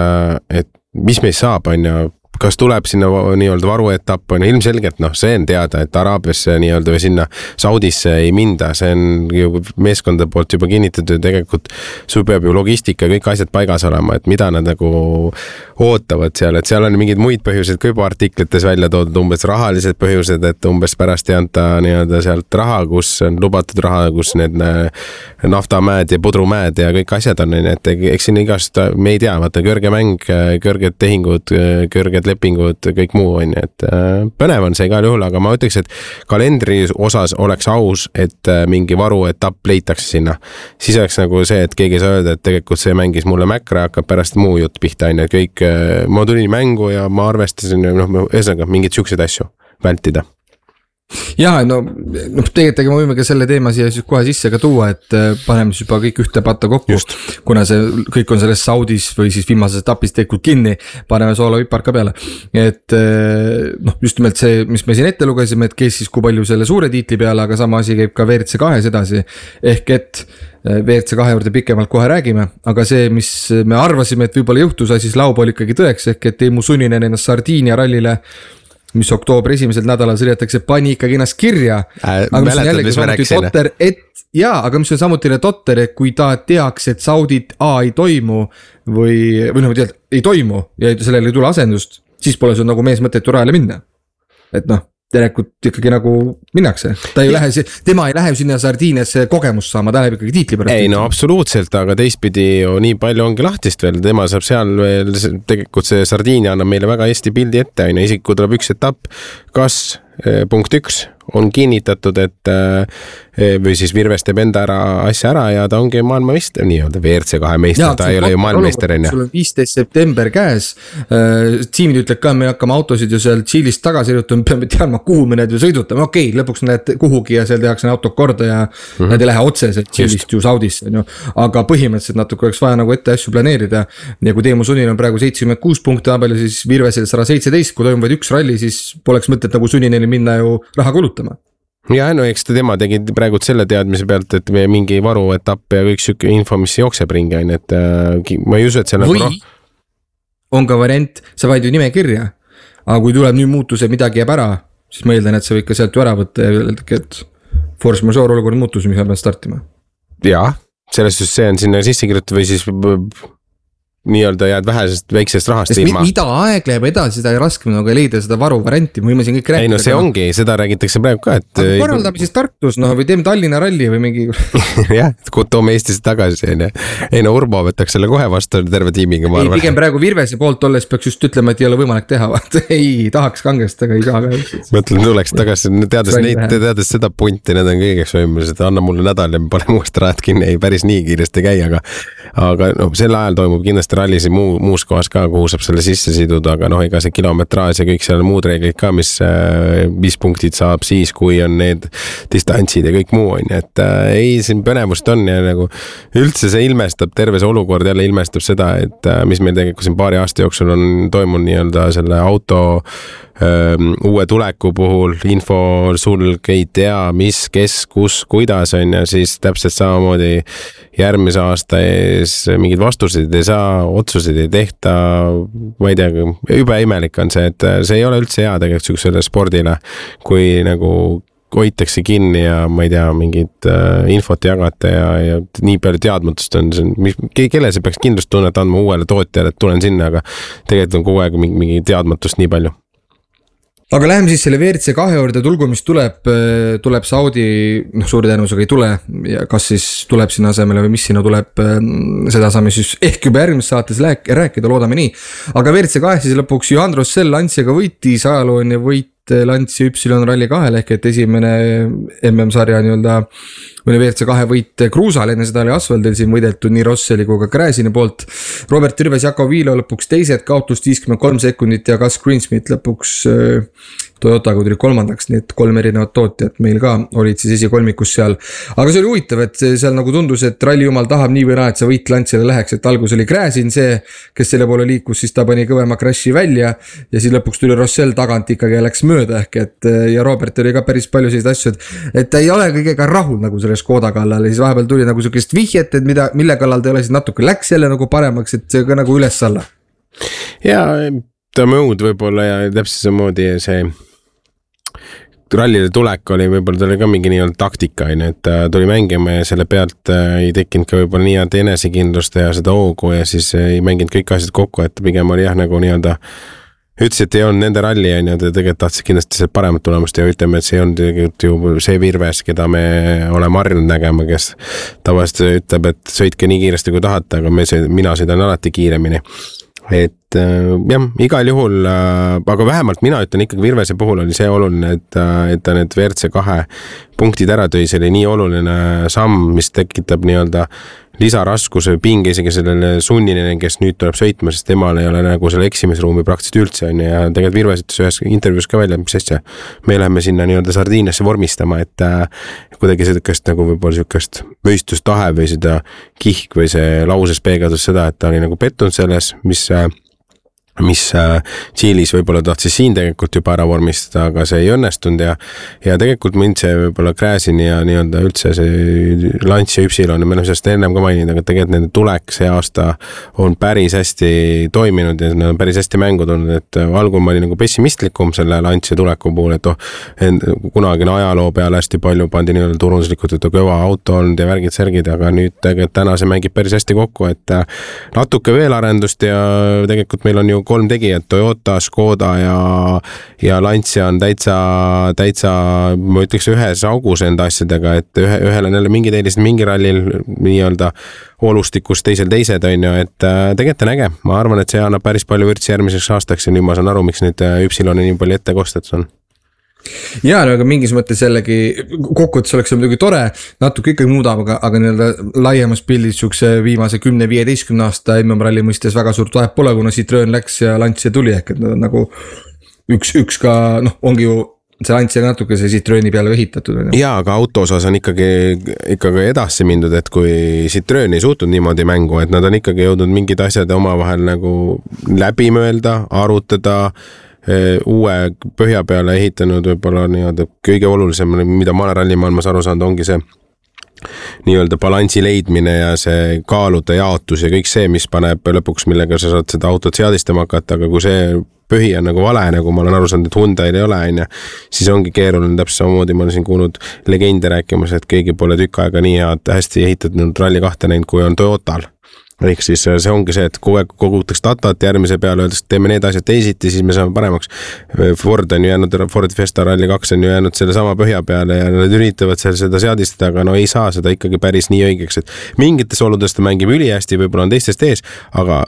et mis meist saab, on ju, kas tuleb sinna varuetapp on ilmselgelt, see on teada, et Araabiasse või sinna Saudisse ei minda, see on ju meeskondade poolt juba kinnitatud ja tegelikult sul peab ju logistika ja kõik asjad paigas olema, et mida nad nagu ootavad seal, et seal on mingid muid põhjused ka juba artiklites välja toodud, umbes rahalised põhjused, et umbes pärast ei anta sealt raha, kus on lubatud raha, kus need naftamäed ja pudrumäed ja kõik asjad on, et eks siin igast, me ei tea, vaata kõrge mäng, kõrged tehingud, kõrged lepingud, kõik muu on, et põnev on see igal juhul, aga ma ütleks, et kalendri osas oleks aus, et mingi varuetapp leitakse sinna. Siis oleks nagu see, et keegi saa öelda, et tegelikult see mängis mulle mäkra, hakkab pärast muu jutt pihta, on, et kõik, ma tulin mängu ja ma arvestasin, ühesõnaga mingid siukseid asju vältida. Ja no tegelikult me võime ka selle teema siia siis kohe sisse ka tuua, et paneme siis juba kõik ühte patta kokku, kuna see kõik on selles Saudis või siis viimases etapis tegelikult kinni, paneme soola vipar ka peale, et just nimelt see, mis me siin ette lugesime, et kes siis kui palju selle suure tiitli peale, aga sama asi käib ka WRC2 edasi, ehk et WRC2 juurde pikemalt kohe räägime, aga see, mis me arvasime, et võib-olla juhtus, siis laupäeval ikkagi tõeks, ehk et Teemu Suninen ennast Sardiinia rallile, mis oktoobri esimesel nädalal sõidetakse, pani ikkagi ennast kirja. Aga mis on jällegi samuti totter, aga mis on samuti totter, et kui ta teaks, et Saudit ei toimu või ei toimu ja sellele ei tule asendust, siis pole sul nagu mees mõttetu rajale minna. Et tegelikult ikkagi nagu minnakse. Tema ei lähe sinna Sardiiniasse kogemust saama, ta läheb ikkagi tiitli pärast. Ei absoluutselt, aga teistpidi ju nii palju ongi lahtist veel, tema saab seal veel, tegelikult see Sardiinia annab meile väga hästi pildi ette, isegi kui tuleb üks etapp, kas punkt 1 on kinnitatud, et või siis Virves teeb enda asja ära ja ta ongi maailmameister, WRC2 meister, ta ei ole ju maailmameister. Sul on 15 september käes, tiimid ütleb ka, me hakkame autosid ju seal Tšiilist tagasi irutama, peame teadma, kuhu me need ju sõidutame, okei, lõpuks need kuhugi ja seal tehakse auto korda ja nad ei lähe otseselt Tšiilist ju Saudisse, aga põhimõtteliselt natuke oleks vaja nagu ette asju planeerida ja kui Teemu Suninen on praegu 76 punkti tabel ja siis Virvesel 117, kui toimub vaid üks ralli, siis poleks mõtet nagu Sunineni minna ju raha kulutama. Ja eks tema tegi praegu selle teadmise pealt, et mingi varuetapp ja kõik siuke info, mis jookseb ringi, et ma ei usu, et seal või on ka variant, sa vaid ju nimekirja, aga kui tuleb nüüd muutuse, midagi jääb ära, siis ma eeldan, et sa võid ka sealt ju ära võtta ja öelda, et force majeure olukord muutus, mis ma pean startima. Jaa, selles suhtes see on sinna sisse kirjutatud või siis jääd väiksest rahast ilma. Mida aeg läheb edasi, seda raskem nagu leida seda varuvarianti, me võime siin kõik rääkida. Ei see ongi, seda räägitakse praegu ka, et korraldame siis Tartus, või teeme Tallinna ralli või mingi jah, toome Eestisse tagasi. Urbo võtaks selle kohe vastu terve tiimiga. Ei, pigem praegu Virvese poolt olles peaks just ütlema, et ei ole võimalik teha. Ei tahaks kangest, aga ei saa ka. Mõtlen, tuleks tagasi, teades seda punti, need on kõigeks võimelised, anna mulle nädal ja pane muust rajad kinni, ei päris nii kiiresti käi, aga sel ajal toimub kindlasti rallis muus kohas ka, kuhu saab selle sisse siduda, aga ega see kilometraaž ja kõik seal muud reeglid ka, mis punktid saab siis, kui on need distantsid ja kõik muu on, et ei, siin põnevust on ja nagu üldse see ilmestab, terve see olukord jälle ilmestab seda, et mis meil tegelikult siin paari aasta jooksul on toimunud selle auto uue tuleku puhul info sul ei tea, mis, kes, kus, kuidas on ja siis täpselt samamoodi järgmise aasta ees mingid vastuseid ei saa, otsuseid ei tehta, ma ei tea, jube imelik on see, et see ei ole üldse hea tegelikult süksusele spordile, kui nagu hoitakse kinni ja ma ei tea, mingit infot jagata ja nii palju teadmatust on, kelle see peaks kindlustunnet andma uuele tootjale, et tulen sinna, aga tegelikult on kogu aeg mingi teadmatust nii palju. Aga läheme siis selle WRC 2 juurde, tulgu mis tuleb Saudi, suure tõenäosusega ei tule ja kas siis tuleb sinna asemele või mis sinna tuleb, seda saame siis ehk juba järgmises saates rääkida, loodame nii. Aga WRC 2 siis lõpuks Johan Rossell Lanciaga võitis, ajalooline võit Lancia Y Rally 2 ehk et esimene MM-sarja nii-öelda WRC 2 võit Kruusal, enne seda oli Asfaldil siin võidetud nii Rosselli kui ka Gräzini poolt. Robert Türves, Jakob Viilo lõpuks teised, kaotust 53 sekundit ja Gus Greensmith lõpuks Toyotaga tuli kolmandaks, nii et 3 erinevat tootjat meil ka olid siis esikolmikus seal. Aga see oli huvitav, et seal nagu tundus, et ralli jumal tahab nii või naa, et see võit Lanciale läheks, et algus oli Gräzin see, kes selle poole liikus, siis ta pani kõvema crash'i välja ja siis lõpuks tuli Rossell tagant ikkagi ja läks mööda ehk et ja Robert oli ka päris palju selliseid asju, et ta ei ole kõigega rahul nagu selle Škoda kallal ja siis vahepeal tuli nagu sellist vihjet, et mille kallal ta ei ole, siis natuke läks jälle nagu paremaks, et see ka nagu üles-alla. Ja ta mõud võib-olla ja täpselt samamoodi see rallile tulek oli, võib-olla ta oli ka mingi nii-öelda taktika, et tuli mängima ja selle pealt ei tekkinud ka võib-olla nii-öelda enesekindlust ja seda hoogu ja siis ei mänginud kõik asjad kokku, et pigem oli jah nagu nii-öelda ütles, et ei olnud nende ralli ja tegelikult tahtsid kindlasti see paremat tulemust ja ütleme, et see ei olnud tegelikult ju see Virves, keda me oleme harjunud nägema, kes tavaliselt ütleb, et sõitke nii kiiresti kui tahate, aga mina sõidan alati kiiremini. Et jah, igal juhul, aga vähemalt mina ütlen ikkagi Virvese puhul oli see oluline, et ta need WRC 2 punktid ära tõi, see oli nii oluline samm, mis tekitab nii-öelda lisaraskuse pinge isegi sellele sunnile, kes nüüd tuleb sõitma, sest temal ei ole nagu selle eksimisruumi praktiliselt üldse on ja tegelikult Virves ütles ühes intervjuus ka välja, mis asja, me läheme sinna nii-öelda Sardiiniasse vormistama, et kuidagi sellist nagu võib-olla sellist võistlustahe või seda kihk või see lauses peegeldus seda, et ta oli nagu pettunud selles, mis Tšiilis võib-olla tahtsis siin tegelikult juba ära vormistada, aga see ei õnnestunud ja tegelikult mind see võib-olla Gräzini ja nii-öelda üldse see Lancia Y-l me oleme sellest ennem ka maininud, aga tegelikult nende tulek see aasta on päris hästi toiminud ja nad on päris hästi mängu tulnud, et algul ma olin nagu pessimistlikum selle Lancia tuleku puhul, et kunagine ajaloo peale hästi palju pandi nii-öelda turunduslikult, et kõva auto olnud ja värgid-särgid, aga nüüd tegelikult täna see mängib päris hästi kokku, et natuke veel arendust ja tegelikult meil on ju 3 tegijad, Toyota, Škoda ja Lancia on täitsa, ma ütleks ühes augus enda asjadega, et ühel on jälle mingid eelised mingi rallil nii-öelda olustikus, teised on ju, et tegelikult on äge. Ma arvan, et see annab päris palju vürtsi järgmiseks aastaks ja nüüd ma saan aru, miks nüüd Y-l nii palju ette kostetud on. Jaa, aga mingis mõttes jällegi kokkuvõttes oleks see muidugi tore, natuke ikkagi muudab, aga nii-öelda laiemas pildis sükse viimase 10-15 aasta MM-ralli mõistes väga suurt vahet pole, kuna Citroen läks ja Lancia tuli ehk et nad on nagu üks ka, ongi ju see Lancia natuke see Citroeni peale ehitatud. Jaa, aga auto osas on ikkagi edasi mindud, et kui Citroen ei suutnud niimoodi mängu, et nad on ikkagi jõudnud mingid asjad omavahel nagu läbi mõelda, arutada, uue põhja peale ehitanud võib-olla nii-öelda kõige olulisem, mida ma olen rallimaailmas aru saanud, ongi see nii-öelda balansi leidmine ja see kaalude jaotus ja kõik see, mis paneb lõpuks, millega sa saad seda autot seadistama hakata, aga kui see põhi on nagu vale, nagu ma olen aru saanud, et Hyundai'l ei ole, siis ongi keeruline täpselt samamoodi, ma olen siin kuulnud legende rääkimas, et keegi pole tükk aega nii hästi ehitatud ralli 2 näinud, kui on Toyotal. Ehk siis see ongi see, et kogutakse datat järgmise peale, öeldes, et teeme need asjad teisiti, siis me saame paremaks. Ford on ju jäänud, Ford Fiesta Rally 2 on ju jäänud selle sama põhja peale ja nad üritavad seda seadistada, aga no ei saa seda ikkagi päris nii õigeks, et mingites oludest ta mängib ülihästi, võib-olla on teistest ees, aga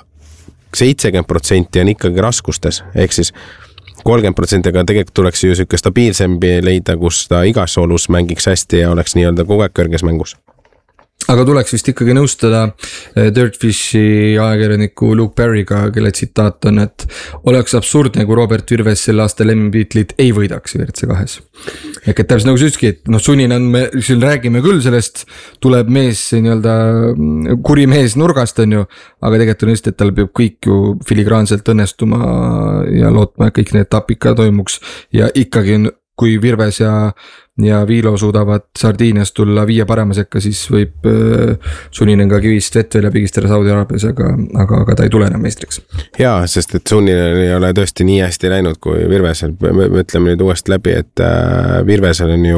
70% on ikkagi raskustes, ehk siis 30%, aga tegelikult tuleks ju selline stabiilsem leida, kus ta igas olus mängiks hästi ja oleks nii-öelda kogu aeg kõrges mängus. aga tuleks vist ikkagi nõustada Dirtfishi ajakirjaniku Luke Perry'ga, kelle tsitaat on, et oleks absurdne, kui Robert Virves sel aastal MM-tiitlit ei võidaks WRC2-s. Ehk et täpselt nagu sa ütleski, et sunnina on, me siin räägime küll sellest, tuleb mees nii-öelda kuri mees nurgast on ju, aga tegelikult on just, et tal peab kõik ju filigraanselt õnnestuma ja lootma, et kõik need etapid ka toimuks ja ikkagi on, kui Virves ja Viilo suudavad Sardiinias tulla 5 parema sekka, siis võib Sunninen ka kivist vett välja pigistada Saudi Araabias, aga ta ei tule enam meistriks. Jaa, sest et Sunninen ei ole tõesti nii hästi läinud kui Virvesel. Me ütleme nüüd uuesti läbi, et Virvesel on ju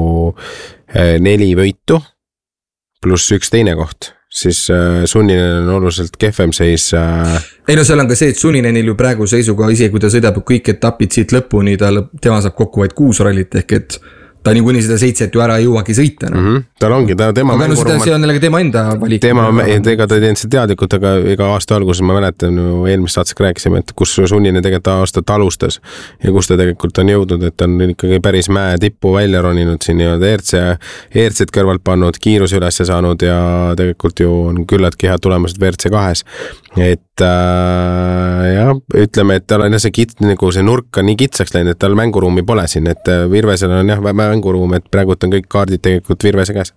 4 võitu pluss 1 teine koht. Siis Sunninen on oluliselt kehvem seis. Ei no seal on ka see, et Sunninenil ju praegu seisuga, isegi kui ta sõidab kõik etapid siit lõpuni, tema saab kokku vaid 6 rallit ehk et ta niikuinii seda 7 ju ära ei jõuagi sõita. No. Tal ongi, tema aga no see on jällegi tema enda valik. Ega ta ei teinud seda teadlikult, aga iga aasta alguses ma mäletan, eelmist saatses rääkisime, et kus Sunninen tegelikult aastat alustas ja kus ta tegelikult on jõudnud, et on ikkagi päris mäe tippu välja roninud siin nii-öelda ERC-d kõrvalt pannud, kiiruse ülesse saanud ja tegelikult ju on küllaltki head tulemused WRC2-s. Et jah, ütleme, et tal on see nurk on nii kitsaks läinud, et tal mänguruumi pole siin, et Virvesel on jah mänguruum, et praegu on kõik kaardid tegelikult Virvese käes.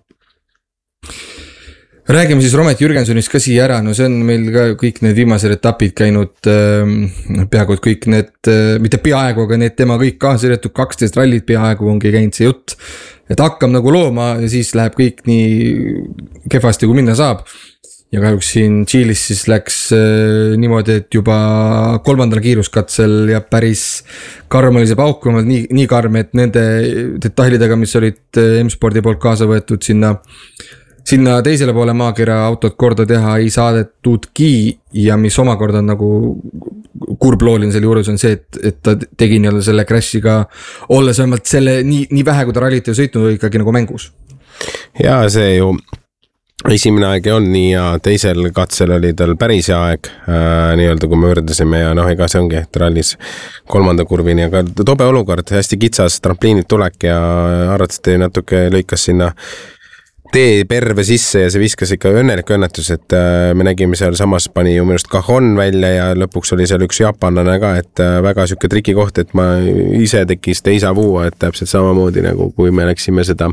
Räägime siis Romet Jürgensonist ka siia ära, no see on meil ka kõik need viimased etapid käinud peaaegu kõik need, mitte peaaegu, aga need tema kõik kaasirjatud 12 rallit peaaegu ongi käinud see jutt, et hakkab nagu looma ja siis läheb kõik nii kehvasti kui minna saab. Ja kahjuks siin Tšiilis siis läks niimoodi, et juba 3. kiiruskatsel ja päris karm oli see pauk, nii karm, et nende detailidega, mis olid M-spordi poolt kaasa võetud sinna teisele poole maakera autot korda teha ei saadetudki ja mis omakorda on nagu kurbloolin selle juures on see, et ta tegi nii-öelda selle crashiga olles vähemalt selle nii vähe, kui ta rallit ei sõitnud ikkagi nagu mängus. Ja see ju esimene aeg on nii ja teisel katsel oli tal päris hea aeg nii-öelda kui me võrdasime ja ega see ongi, et rallis 3. kurvini, aga tobe olukord, hästi kitsas trampliinid tulek ja arvatavasti natuke lõikas sinna tee perve sisse ja see viskas ikka õnnelik õnnetus, et me nägime seal samas pani ju minust Cajon välja ja lõpuks oli seal üks japanlane ka, et väga süke triki koht, et ma ise tekkis teisa vuua, et täpselt samamoodi nagu kui me läksime seda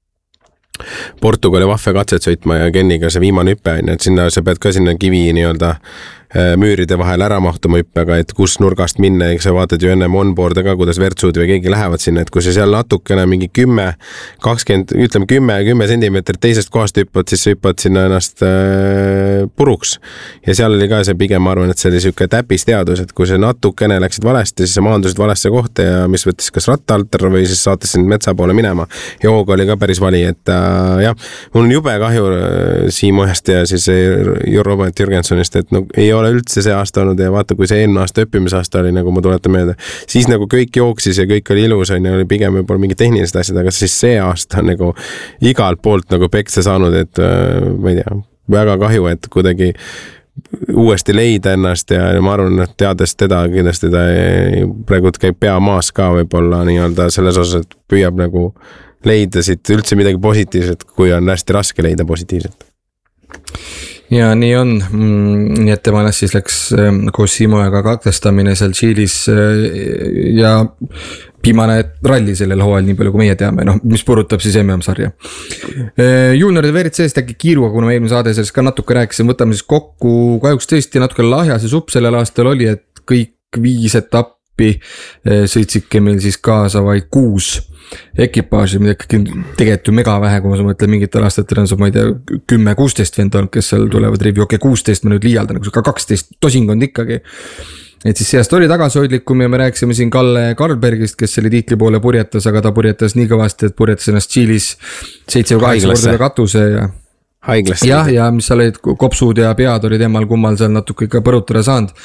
Portugali vahve katset sõitma ja Kenniga see viimane hüppe on, et sinna sa pead ka sinna kivi nii-öelda müüride vahel ära mahtuma hüppega, et kus nurgast minna, eks sa vaatad ju ennem onboard'e ka, kuidas Vertsud või keegi lähevad sinna, et kui sa seal natukene mingi 10 sentimeetrit teisest kohast hüppad, siis sa hüppad sinna ennast puruks. Ja seal oli ka see pigem, ma arvan, et see oli selline täpisteadus, et kui sa natukene läksid valesti, siis sa maandusid valesse kohta ja mis võttis kas rattalter või siis saates sind metsa poole minema. Ja hooga oli ka päris vali, et jah, mul on jube kahju Siim Ohjast ja siis Robert Jürgensonist, et no ei ole üldse see aasta olnud ja vaata, kui see eelmine aasta õppimisaasta oli, nagu ma tuletan meelde, siis nagu kõik jooksis ja kõik oli ilus, oli pigem võib-olla mingi tehnilised asjad, aga siis see aasta on nagu igalt poolt nagu peksa saanud, et ma ei tea, väga kahju, et kuidagi uuesti leida ennast ja ma arvan, et teades teda, kindlasti ta praegu käib pea maas ka võib-olla nii-öelda selles osas, et püüab nagu leida siit üldse midagi positiivset, kui on hästi raske leida positiivset. Ja nii on, nii et tema siis läks koos Simoega katkestamine seal Tšiilis ja viimane ralli sellel hooajal, nii palju kui meie teame, mis puudutab siis MM-sarja. Junioride WRC-st äkki kiiruga, kuna me eelmine saade sellest ka natuke rääkisin, võtame siis kokku, kahjuks tõesti natuke lahja see supp sellel aastal oli, et kõik 5 etappi sõitsidki meil siis kaasa vaid 6 ekipaaži, mida tegelikult ju mega vähe, kui ma mõtlen mingitel aastatel on see, ma ei tea, 10-16 vend olnud, kes seal tulevad rivi, 16 ma nüüd liialdan, ka 12 tosingond ikkagi. Et siis seast oli tagasihoidlikum ja me rääkisime siin Kalle Karlbergist, kes selle tiitli poole purjetas, aga ta purjetas nii kõvasti, et purjetas ennast Tšiilis 7-8 korda katuse ja haiglasse. Ja mis sa olid, kopsud ja pead oli temal kummal seal natuke ikka põrutada saanud.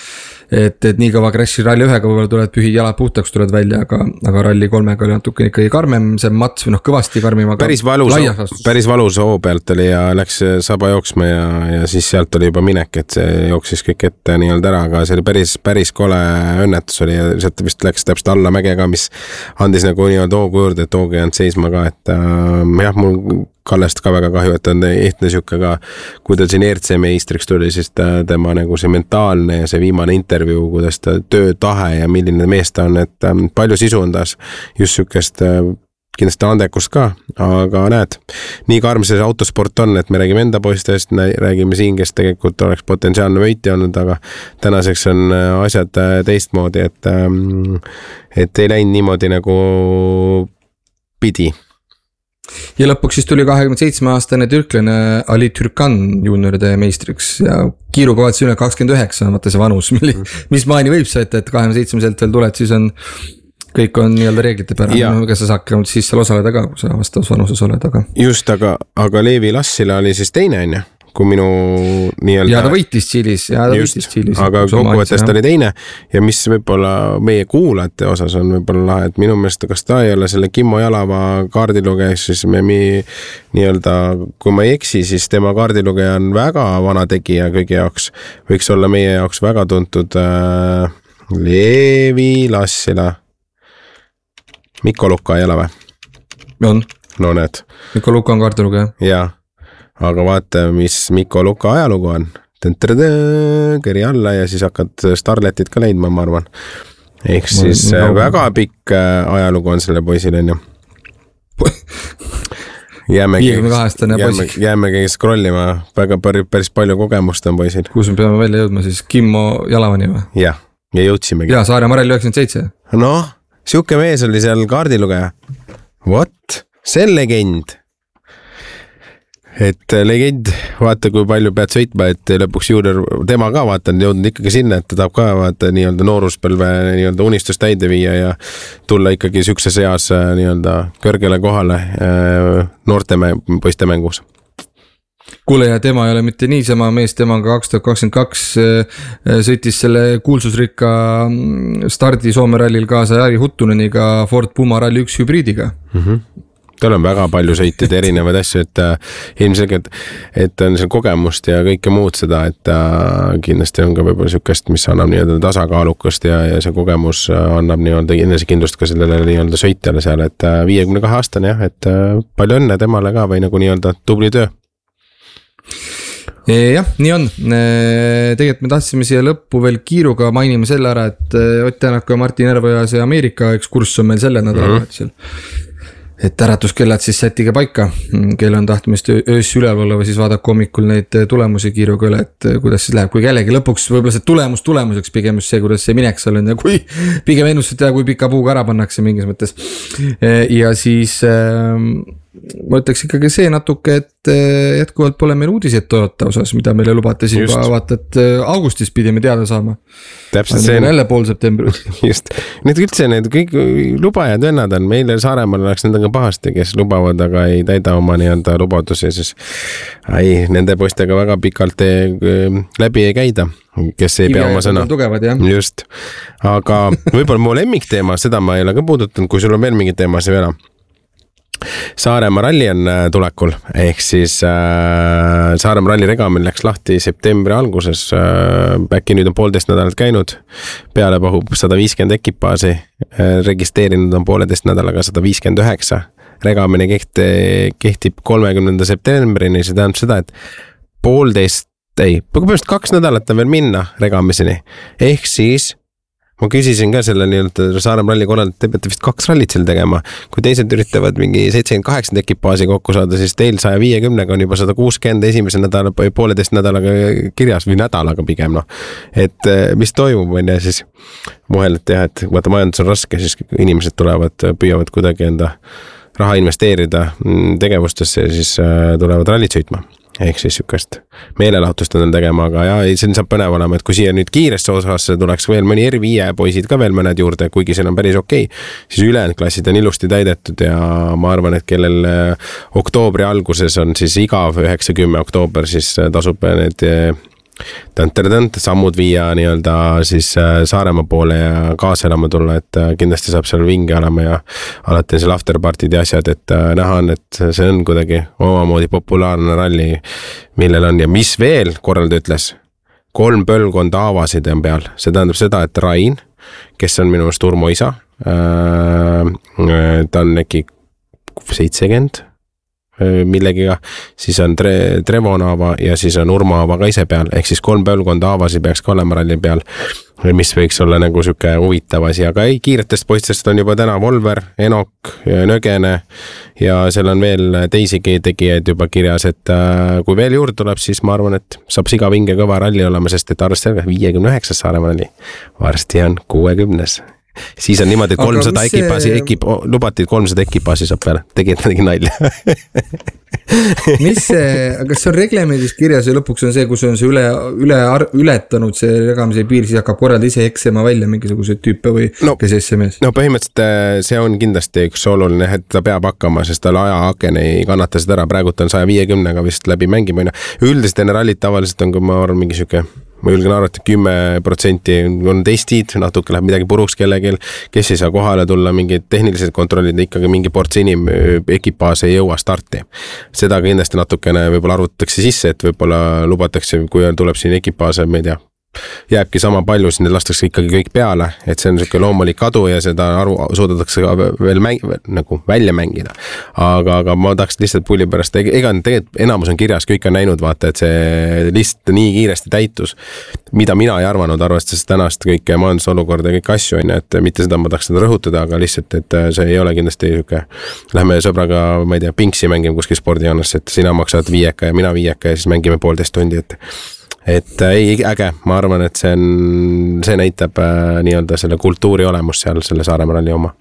et nii kõva crash'i Rally 1-ga võib-olla tuled pühid jalad puhtaks, tuled välja, aga Rally 3-ga oli natuke ikkagi karmem, see mats või kõvasti karmim. Päris valus hoo pealt oli ja läks saba jooksma ja siis sealt oli juba minek, et see jooksis kõik ette nii-öelda ära, aga see oli päris kole õnnetus oli ja sealt vist läks täpselt alla mäge ka, mis andis nagu nii-öelda hoogu juurde, et hoog ei jäänud seisma ka, et jah, mul Kallest ka väga kahju, et ta on ehtne siuke ka, kui ta siin ERC meistriks tuli, siis tema nagu see mentaalne ja see viimane intervjuu, kuidas ta töötahe ja milline mees ta on, et palju sisu on taas just siukest kindlasti andekust ka, aga näed, nii karm see autosport on, et me räägime enda poistest, räägime siin, kes tegelikult oleks potentsiaalne võitja olnud, aga tänaseks on asjad teistmoodi, et ei läinud niimoodi nagu pidi. Ja lõpuks siis tuli 27-aastane türklane Ali Türkan juunioride meistriks ja kiiruga vaatasin üle 29, vaata see vanus, mis maani võib see, et 27-selt veel tuled, siis on kõik on nii-öelda reeglite pärane, ega sa saad siis seal osaleda ka, kui sa vastavas vanuses oled, aga. Just, aga Leevi Lassila oli siis teine on ju, kui minu nii-öelda. Ja ta võitis Tšiilis, aga kokkuvõttes ta oli teine ja mis võib-olla meie kuulajate osas on võib-olla lahe, et minu meelest, kas ta ei ole selle Kimmo Jalava kaardilugeja, siis me nii-öelda, kui ma ei eksi, siis tema kaardilugeja on väga vana tegija kõigi jaoks, võiks olla meie jaoks väga tuntud Leevi Lassila. Mikko Lukka ei ole või? On. No näed. Mikko Lukka on kaardilugeja. Jaa. Aga vaata, mis Mikko Lukka ajalugu on. Keri alla ja siis hakkad Starletit ka leidma, ma arvan. Ehk siis väga pikk ajalugu on selle poisil, on ju. 52-aastane poisik. Jäämegi scrollima, väga päris palju kogemust on poisil. Kus me peame välja jõudma siis? Kimmo Jalavani või? Jah, ja jõudsimegi. Jaa, Saaremaa Rally 97. Noh, siuke mees oli seal kaardilugeja. What? See on legend. Et legend, vaata kui palju pead sõitma, et lõpuks juurde tema ka vaata on jõudnud ikkagi sinna, et ta tahab ka vaata nii-öelda nooruspõlve nii-öelda unistust täide viia ja tulla ikkagi sükses eas nii-öelda kõrgele kohale noorte poiste mängus. Kuule ja tema ei ole mitte niisama mees, tema 2022 sõitis selle kuulsusrikka stardi Soome rallil kaasa Jari Huttuneniga Ford Puma Rally 1 hübriidiga. Tal on väga palju sõitid erinevaid asju, et ilmselgelt, et on seal kogemust ja kõike muud seda, et kindlasti on ka võib-olla siukest, mis annab nii-öelda tasakaalukast ja see kogemus annab nii-öelda enesekindlust ka sellele nii-öelda sõitjale seal, et 52 aastane jah, et palju õnne temale ka või nagu nii-öelda tubli töö. Jah, nii on. Tegelikult me tahtsime siia lõppu veel kiiruga mainime selle ära, et Ott Tänak ja Martin Järveoja see Ameerika ekskurss on meil selle nädalavahetusel. Et äratuskellad siis sätige paika, kelle on tahtmist öös üleval olla või siis vaadake hommikul neid tulemusi kiiruga üle, et kuidas siis läheb, kui kellegi lõpuks võib-olla see tulemuseks pigem just see, kuidas see mineks on ja kui pigem ennustada teha, kui pika puuga ära pannakse mingis mõttes. Ja siis ma ütleks ikkagi see natuke, et jätkuvalt pole meil uudiseid Toyota osas, mida meile lubati siin juba vaata, et augustis pidime teada saama. Täpselt see. Jälle pool septembri. Just. Need üldse need kõik lubajad vennad on, meile Saaremaal oleks nendega pahasti, kes lubavad, aga ei täida oma nii-anda lubadusi, siis nende poistega väga pikalt läbi ei käida, kes ei pea oma sõna. Tugevad, jah. Just. Aga võib-olla mu lemmikteema, seda ma ei ole ka puudutanud, kui sul on veel mingi teema see veel. Saaremaa ralli on tulekul, ehk siis Saaremaa ralli regamil läks lahti septembri alguses, äkki nüüd on 1,5 nädalat käinud, peale pahub 150 ekipaasi, registreerinud on 1,5 nädalaga 159, regamine kehtib 30. septembrini, see tähendab seda, et 2 nädalat on veel minna regamiseni, ehk siis ma küsisin ka selle nii-öelda Saaremaa ralli korral, et te peate vist 2 rallit seal tegema. Kui teised üritavad mingi 78 ekipaasi kokku saada, siis teil 150-ga on juba 160 esimese nädala või 1,5 nädalaga kirjas või nädalaga pigem. No. Et mis toimub, on ja siis muhel, et jah, et vaata majandus on raske, siis inimesed püüavad kuidagi enda raha investeerida tegevustesse ja siis tulevad rallit sõitma. Ehk siis sükast meelelahutust on tegema, aga jah, see saab põnev olema, et kui siia nüüd kiiresse osasse tuleks veel mõni R5 poisid ka veel mõned juurde, kuigi seal on päris okei, siis ülejäänud klassid on ilusti täidetud ja ma arvan, et kellel oktoobri alguses on siis igav 9-10 oktoober, siis tasub need sammud viia nii-öelda siis Saaremaa poole ja kaasa elama tulla, et kindlasti saab seal vinge olema ja alati on seal afterpartid ja asjad, et näha on, et see on kuidagi omamoodi populaarne ralli, millel on ja mis veel korralda ütles, 3 põlvkonda aavasid on peal, see tähendab seda, et Rain, kes on minu meelest Urmo isa, ta on äkki 70 millegiga, siis on Trevo Naava ja siis on Urmo Aava ka ise peal, ehk siis 3 põlvkonda aavasi peaks ka olema ralli peal, mis võiks olla nagu siuke huvitav asi, aga ei, kiiretest poistest on juba täna Volver, Enok, Nõgene ja seal on veel teisigi tegijaid juba kirjas, et kui veel juurde tuleb, siis ma arvan, et saab siga vinge kõva ralli olema, sest et arvestada 59 Saaremaa ralli, varsti on 60. Siis on niimoodi, et 300 lubati 300 ekipaasi saab peale, tegid nalja. Mis see, kas see on reglemendis kirjas ja lõpuks on see, kus on see ületanud see jagamise piir, siis hakkab korralda ise eksema välja mingisuguseid tüüpe või kes SMS? No põhimõtteliselt see on kindlasti üks oluline, et ta peab hakkama, sest tal ajaaken ei kannata seda ära, praegult on 150-ga vist läbi mängima. Üldiselt enne rallit tavaliselt on, kui ma arvan mingi siuke, ma julgen arvata, 10% on testid, natuke läheb midagi puruks kellegil, kes ei saa kohale tulla, mingid tehnilised kontrollid, ikkagi mingi ports ekipaas ei jõua starti. Seda kindlasti natukene võib-olla arvutatakse sisse, et võib-olla lubatakse, kui tuleb siin ekipaase, ma ei tea, jääbki sama palju, siis need lastakse ikkagi kõik peale, et see on selline loomulik kadu ja seda suudetakse veel nagu välja mängida. Aga ma tahaks lihtsalt pulli pärast, ega tegelikult enamus on kirjas, kõik on näinud, vaata, et see lihtsalt nii kiiresti täitus, mida mina ei arvanud, arvestades tänast kõike majandusolukorda ja kõik asju, et mitte seda ma tahaks seda rõhutada, aga lihtsalt, et see ei ole kindlasti niisugune, lähme sõbraga, ma ei tea, pinksi mängime kuskil spordijoones, et sina maksad 5 ja mina 5 ja siis mängime 1,5 tundi, et ei, äge, ma arvan, et see näitab nii-öelda selle kultuuri olemus seal, selle Saaremaa ralli oma.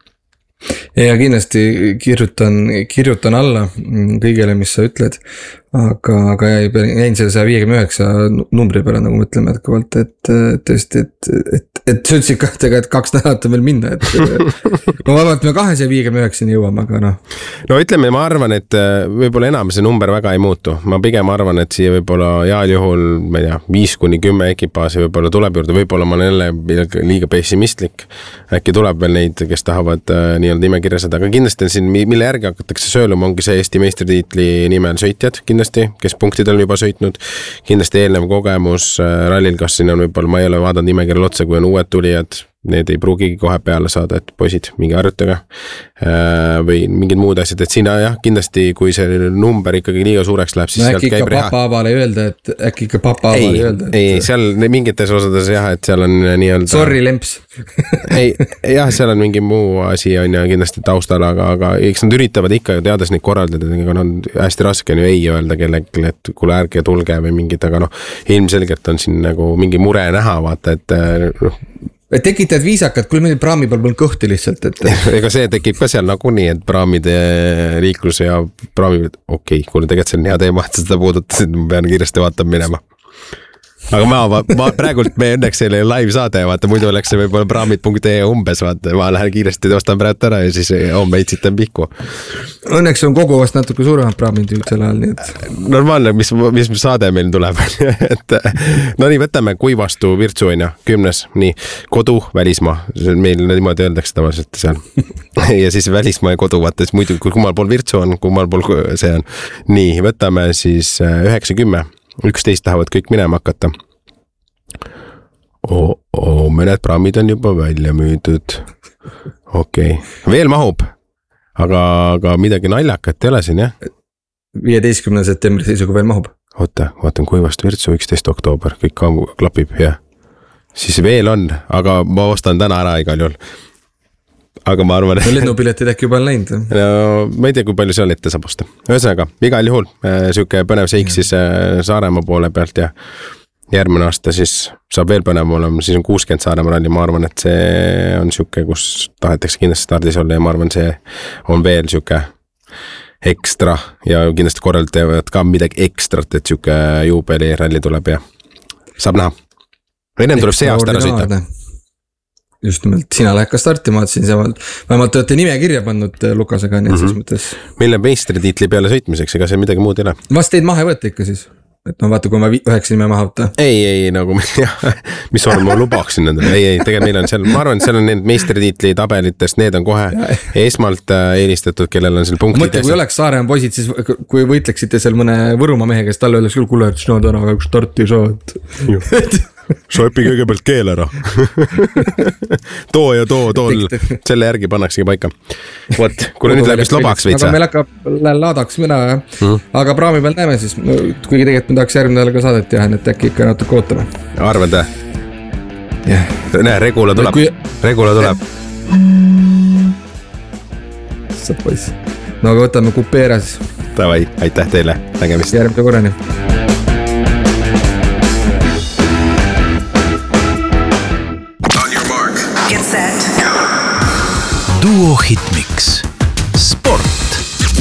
Ja kindlasti kirjutan alla kõigele, mis sa ütled, aga jäin selle 159 numbri peale nagu mõtlema jätkuvalt, et tõesti, et sa ütlesid kahtega, et 2 nädalat on veel minna, et no vabalt me 259 jõuame, aga noh. No ütleme, ma arvan, et võib-olla enam see number väga ei muutu, ma pigem arvan, et siia võib-olla heal juhul, ma ei tea, 5-10 ekipaasi võib-olla tuleb juurde, võib-olla ma olen jälle liiga pessimistlik, äkki tuleb veel neid, kes tahavad nii-öelda nimekirja seda, aga kindlasti on siin, mille järgi hakatakse sööluma, ongi see Eesti meistritiitli nimel sõitjad kindlasti, kes punktidel on juba sõitnud, kindlasti eelnev kogemus rallil, kas siin on võib-olla, ma ei ole vaadanud nimekirjal otsa, kui on uued tulijad, need ei pruugigi kohe peale saada, et poisid, mingi harjutage või mingid muud asjad, et siin jah, kindlasti kui see number ikkagi liiga suureks läheb, siis no, sealt käib reha. Äkki ikka papa avale öelda. Ei, seal mingites osades jah, et seal on nii-öelda... Sorry, lemps. Ei, jah, seal on mingi muu asi on ja kindlasti taustal, aga eks nad üritavad ikka ju teades neid korraldada, aga on hästi raske on ju ei öelda kellelegi, et kuule ärge tulge või mingid, aga ilmselgelt on siin nagu mingi mure näha, vaata, et tekitad viisakad, kui meil praami peal polnud kõhti lihtsalt, et... Ega see tekib ka seal nagunii, et praamide liiklus ja praami... Okei, kuule tegelikult see on hea teema, et seda puudutasid, ma pean kiiresti vaatama minema. Aga ma praegult me õnneks selle live saade, vaata, muidu oleks see võib-olla praamid.ee umbes, vaata, ma lähen kiiresti ostan praegu ära ja siis homme etsitan pihku. Õnneks on kogu vast natuke suuremad praamid sel ajal, nii et... Normaalne, mis saade meil tuleb, et no nii, võtame Kuivastu Virtsu, 10, nii, kodu, välismaa, meil niimoodi öeldakse tavaliselt seal. Ja siis välismaa ja kodu, vaata, siis muidu, kummal pool Virtsu on, kummal pool see on. Nii, võtame siis 9-10. 11 tahavad kõik minema hakata. Mõned praamid on juba välja müüdud. Okei. Veel mahub, aga midagi naljakat ei ole siin, jah? 15. septembri seisuga veel mahub. Oota, vaatan Kuivast Virtsu 11. oktoober, kõik klapib, jah. Siis veel on, aga ma ostan täna ära igal juhul. Aga ma arvan... Lennupiletid äkki juba on läinud. No, ma ei tea, kui palju seal ette saab osta. Ühesõnaga, igal juhul siuke põnev seik siis Saaremaa poole pealt ja järgmine aasta siis saab veel põnev olema, siis on 60 Saaremaa ralli, ma arvan, et see on siuke, kus tahetakse kindlasti stardis olla ja ma arvan, see on veel siuke ekstra ja kindlasti korralt teevad ka midagi ekstrat, et siuke juubeli ralli tuleb ja saab näha. Ennem tuleb see aasta ära sõita. Just nimelt, sina lähed ka startima, vähemalt te olete nime kirja pannud Lukasega, nii et siis mõttes. Mille meistritiitli peale sõitmiseks, ega see midagi muud ei ole? Vast teid mahe võtta ikka siis? et no vaata, kui ma 9 nime maha võtta. Ei, nagu mis ma lubaksin nendele, ei, tegelikult meil on seal, ma arvan, et seal on need meistritiitli tabelitest, need on kohe esmalt eelistatud, kellel on seal punktid. Mõtle, kui oleks Saaremaa poisid, siis kui võitleksite seal mõne Võrumaa mehe, kes talle öeldaks küll, kuule, et sina täna üks starti saad. sa õpi kõigepealt keel ära. too, selle järgi pannaksegi paika. Vot, kuule nüüd läheb vist lobaks veitsa. Aga meil hakkab laadaks mina, aga praami peal näeme siis, kuigi tegelikult me tahaks järgmine ka saadet teha, et äkki ikka natuke ootame. Arvad, Näe, Regula tuleb. Saad poiss. No aga võtame kupeera siis. Davai, aitäh teile, nägemist. Järgmine korrani. Duo Hitmix. Sport.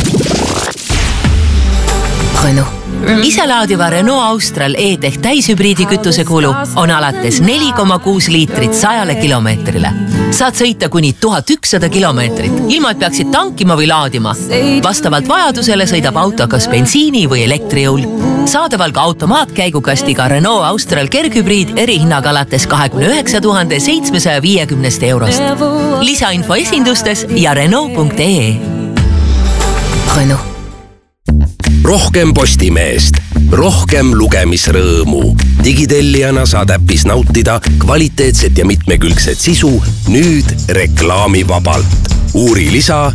Renault. Iselaadiva Renault Austral E-Tech täishübriidi kütuse kulu on alates 4,6 liitrit 100 kilomeetrile. Saad sõita kuni 1100 kilomeetrit, ilma et peaksid tankima või laadima. Vastavalt vajadusele sõidab auto kas bensiini või elektrijõul. Saadaval ka automaatkäigukastiga Renault Austral kerghübriid erihinnaga alates 29 750 eurost. Lisainfo esindustes ja Renault.ee. Renault. Rohkem Postimeest, rohkem lugemisrõõmu. Digitellijana saad äppis nautida kvaliteetset ja mitmekülgset sisu nüüd reklaamivabalt. Uuri lisa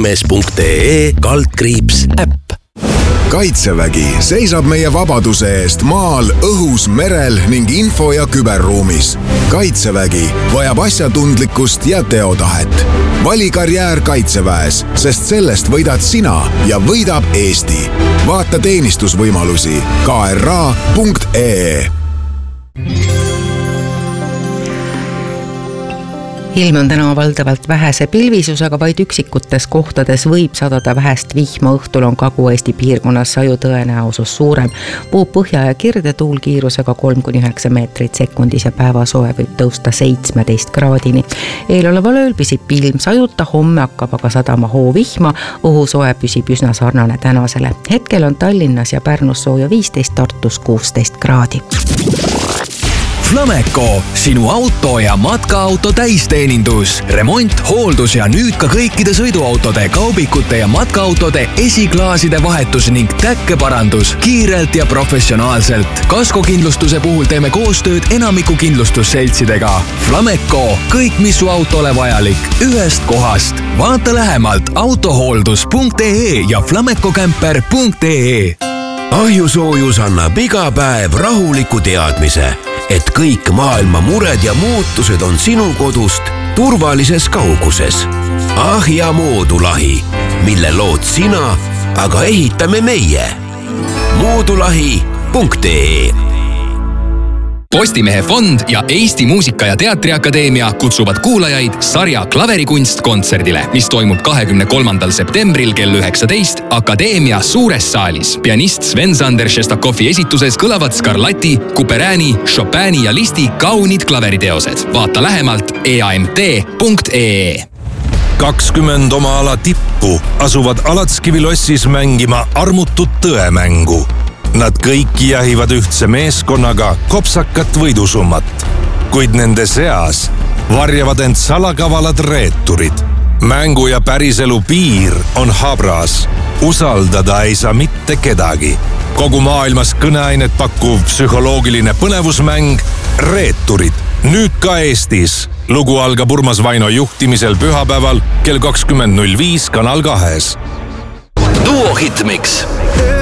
postimees.ee/äpp. Kaitsevägi seisab meie vabaduse eest maal, õhus, merel ning info- ja küberruumis. Kaitsevägi vajab asjatundlikkust ja teotahet. Vali karjäär Kaitseväes, sest sellest võidad sina ja võidab Eesti. Vaata teenistusvõimalusi kra.ee. Ilm on täna valdavalt vähese pilvisusega, vaid üksikutes kohtades võib sadada vähest vihma. Õhtul on Kagu-Eesti piirkonnas saju tõenäosus suurem. Puhub põhja- ja kirdetuul kiirusega 3-9 meetrit sekundis ja päevasoe võib tõusta 17 kraadini. Eeloleval ööl püsib ilm sajuta, homme hakkab aga sadama hoovihma. Õhusoe püsib üsna sarnane tänasele. Hetkel on Tallinnas ja Pärnus sooja 15, Tartus 16 kraadi. Flameco, sinu auto ja matkaauto täisteenindus, remont, hooldus ja nüüd ka kõikide sõiduautode, kaubikute ja matkaautode esiklaaside vahetus ning täkkeparandus kiirelt ja professionaalselt. Kaskokindlustuse puhul teeme koostööd enamiku kindlustusseltsidega. Flameco, kõik mis su autole vajalik, ühest kohast. Vaata lähemalt autohooldus.ee ja flamecocamper.ee. Ahjusoojus annab iga päev rahuliku teadmise, et kõik maailma mured ja muutused on sinu kodust turvalises kauguses. Ahja Moodulahi, mille lood sina, aga ehitame meie. Moodulahi.ee. Postimehe fond ja Eesti Muusika- ja Teatriakadeemia kutsuvad kuulajaid sarja Klaverikunst kontserdile, mis toimub 23. septembril kell 19 Akadeemia suures saalis. Pianist Sven-Sander Šestakovi esituses kõlavad Scarlatti, Couperini, Chopini ja Listi kaunid klaveriteosed. Vaata lähemalt eamt.ee. 20 oma ala tippu asuvad Alatskivilossis mängima armutut tõemängu. Nad kõik jahivad ühtse meeskonnaga kopsakat võidusummat, kuid nende seas varjavad end salakavalad reeturid. Mängu ja päriselu piir on habras. Usaldada ei saa mitte kedagi. Kogu maailmas kõneainet pakkuv psühholoogiline põnevusmäng Reeturid. Nüüd ka Eestis. Lugu algab Urmas Vaino juhtimisel pühapäeval kell 20.05 Kanal 2. Duo Hitmix.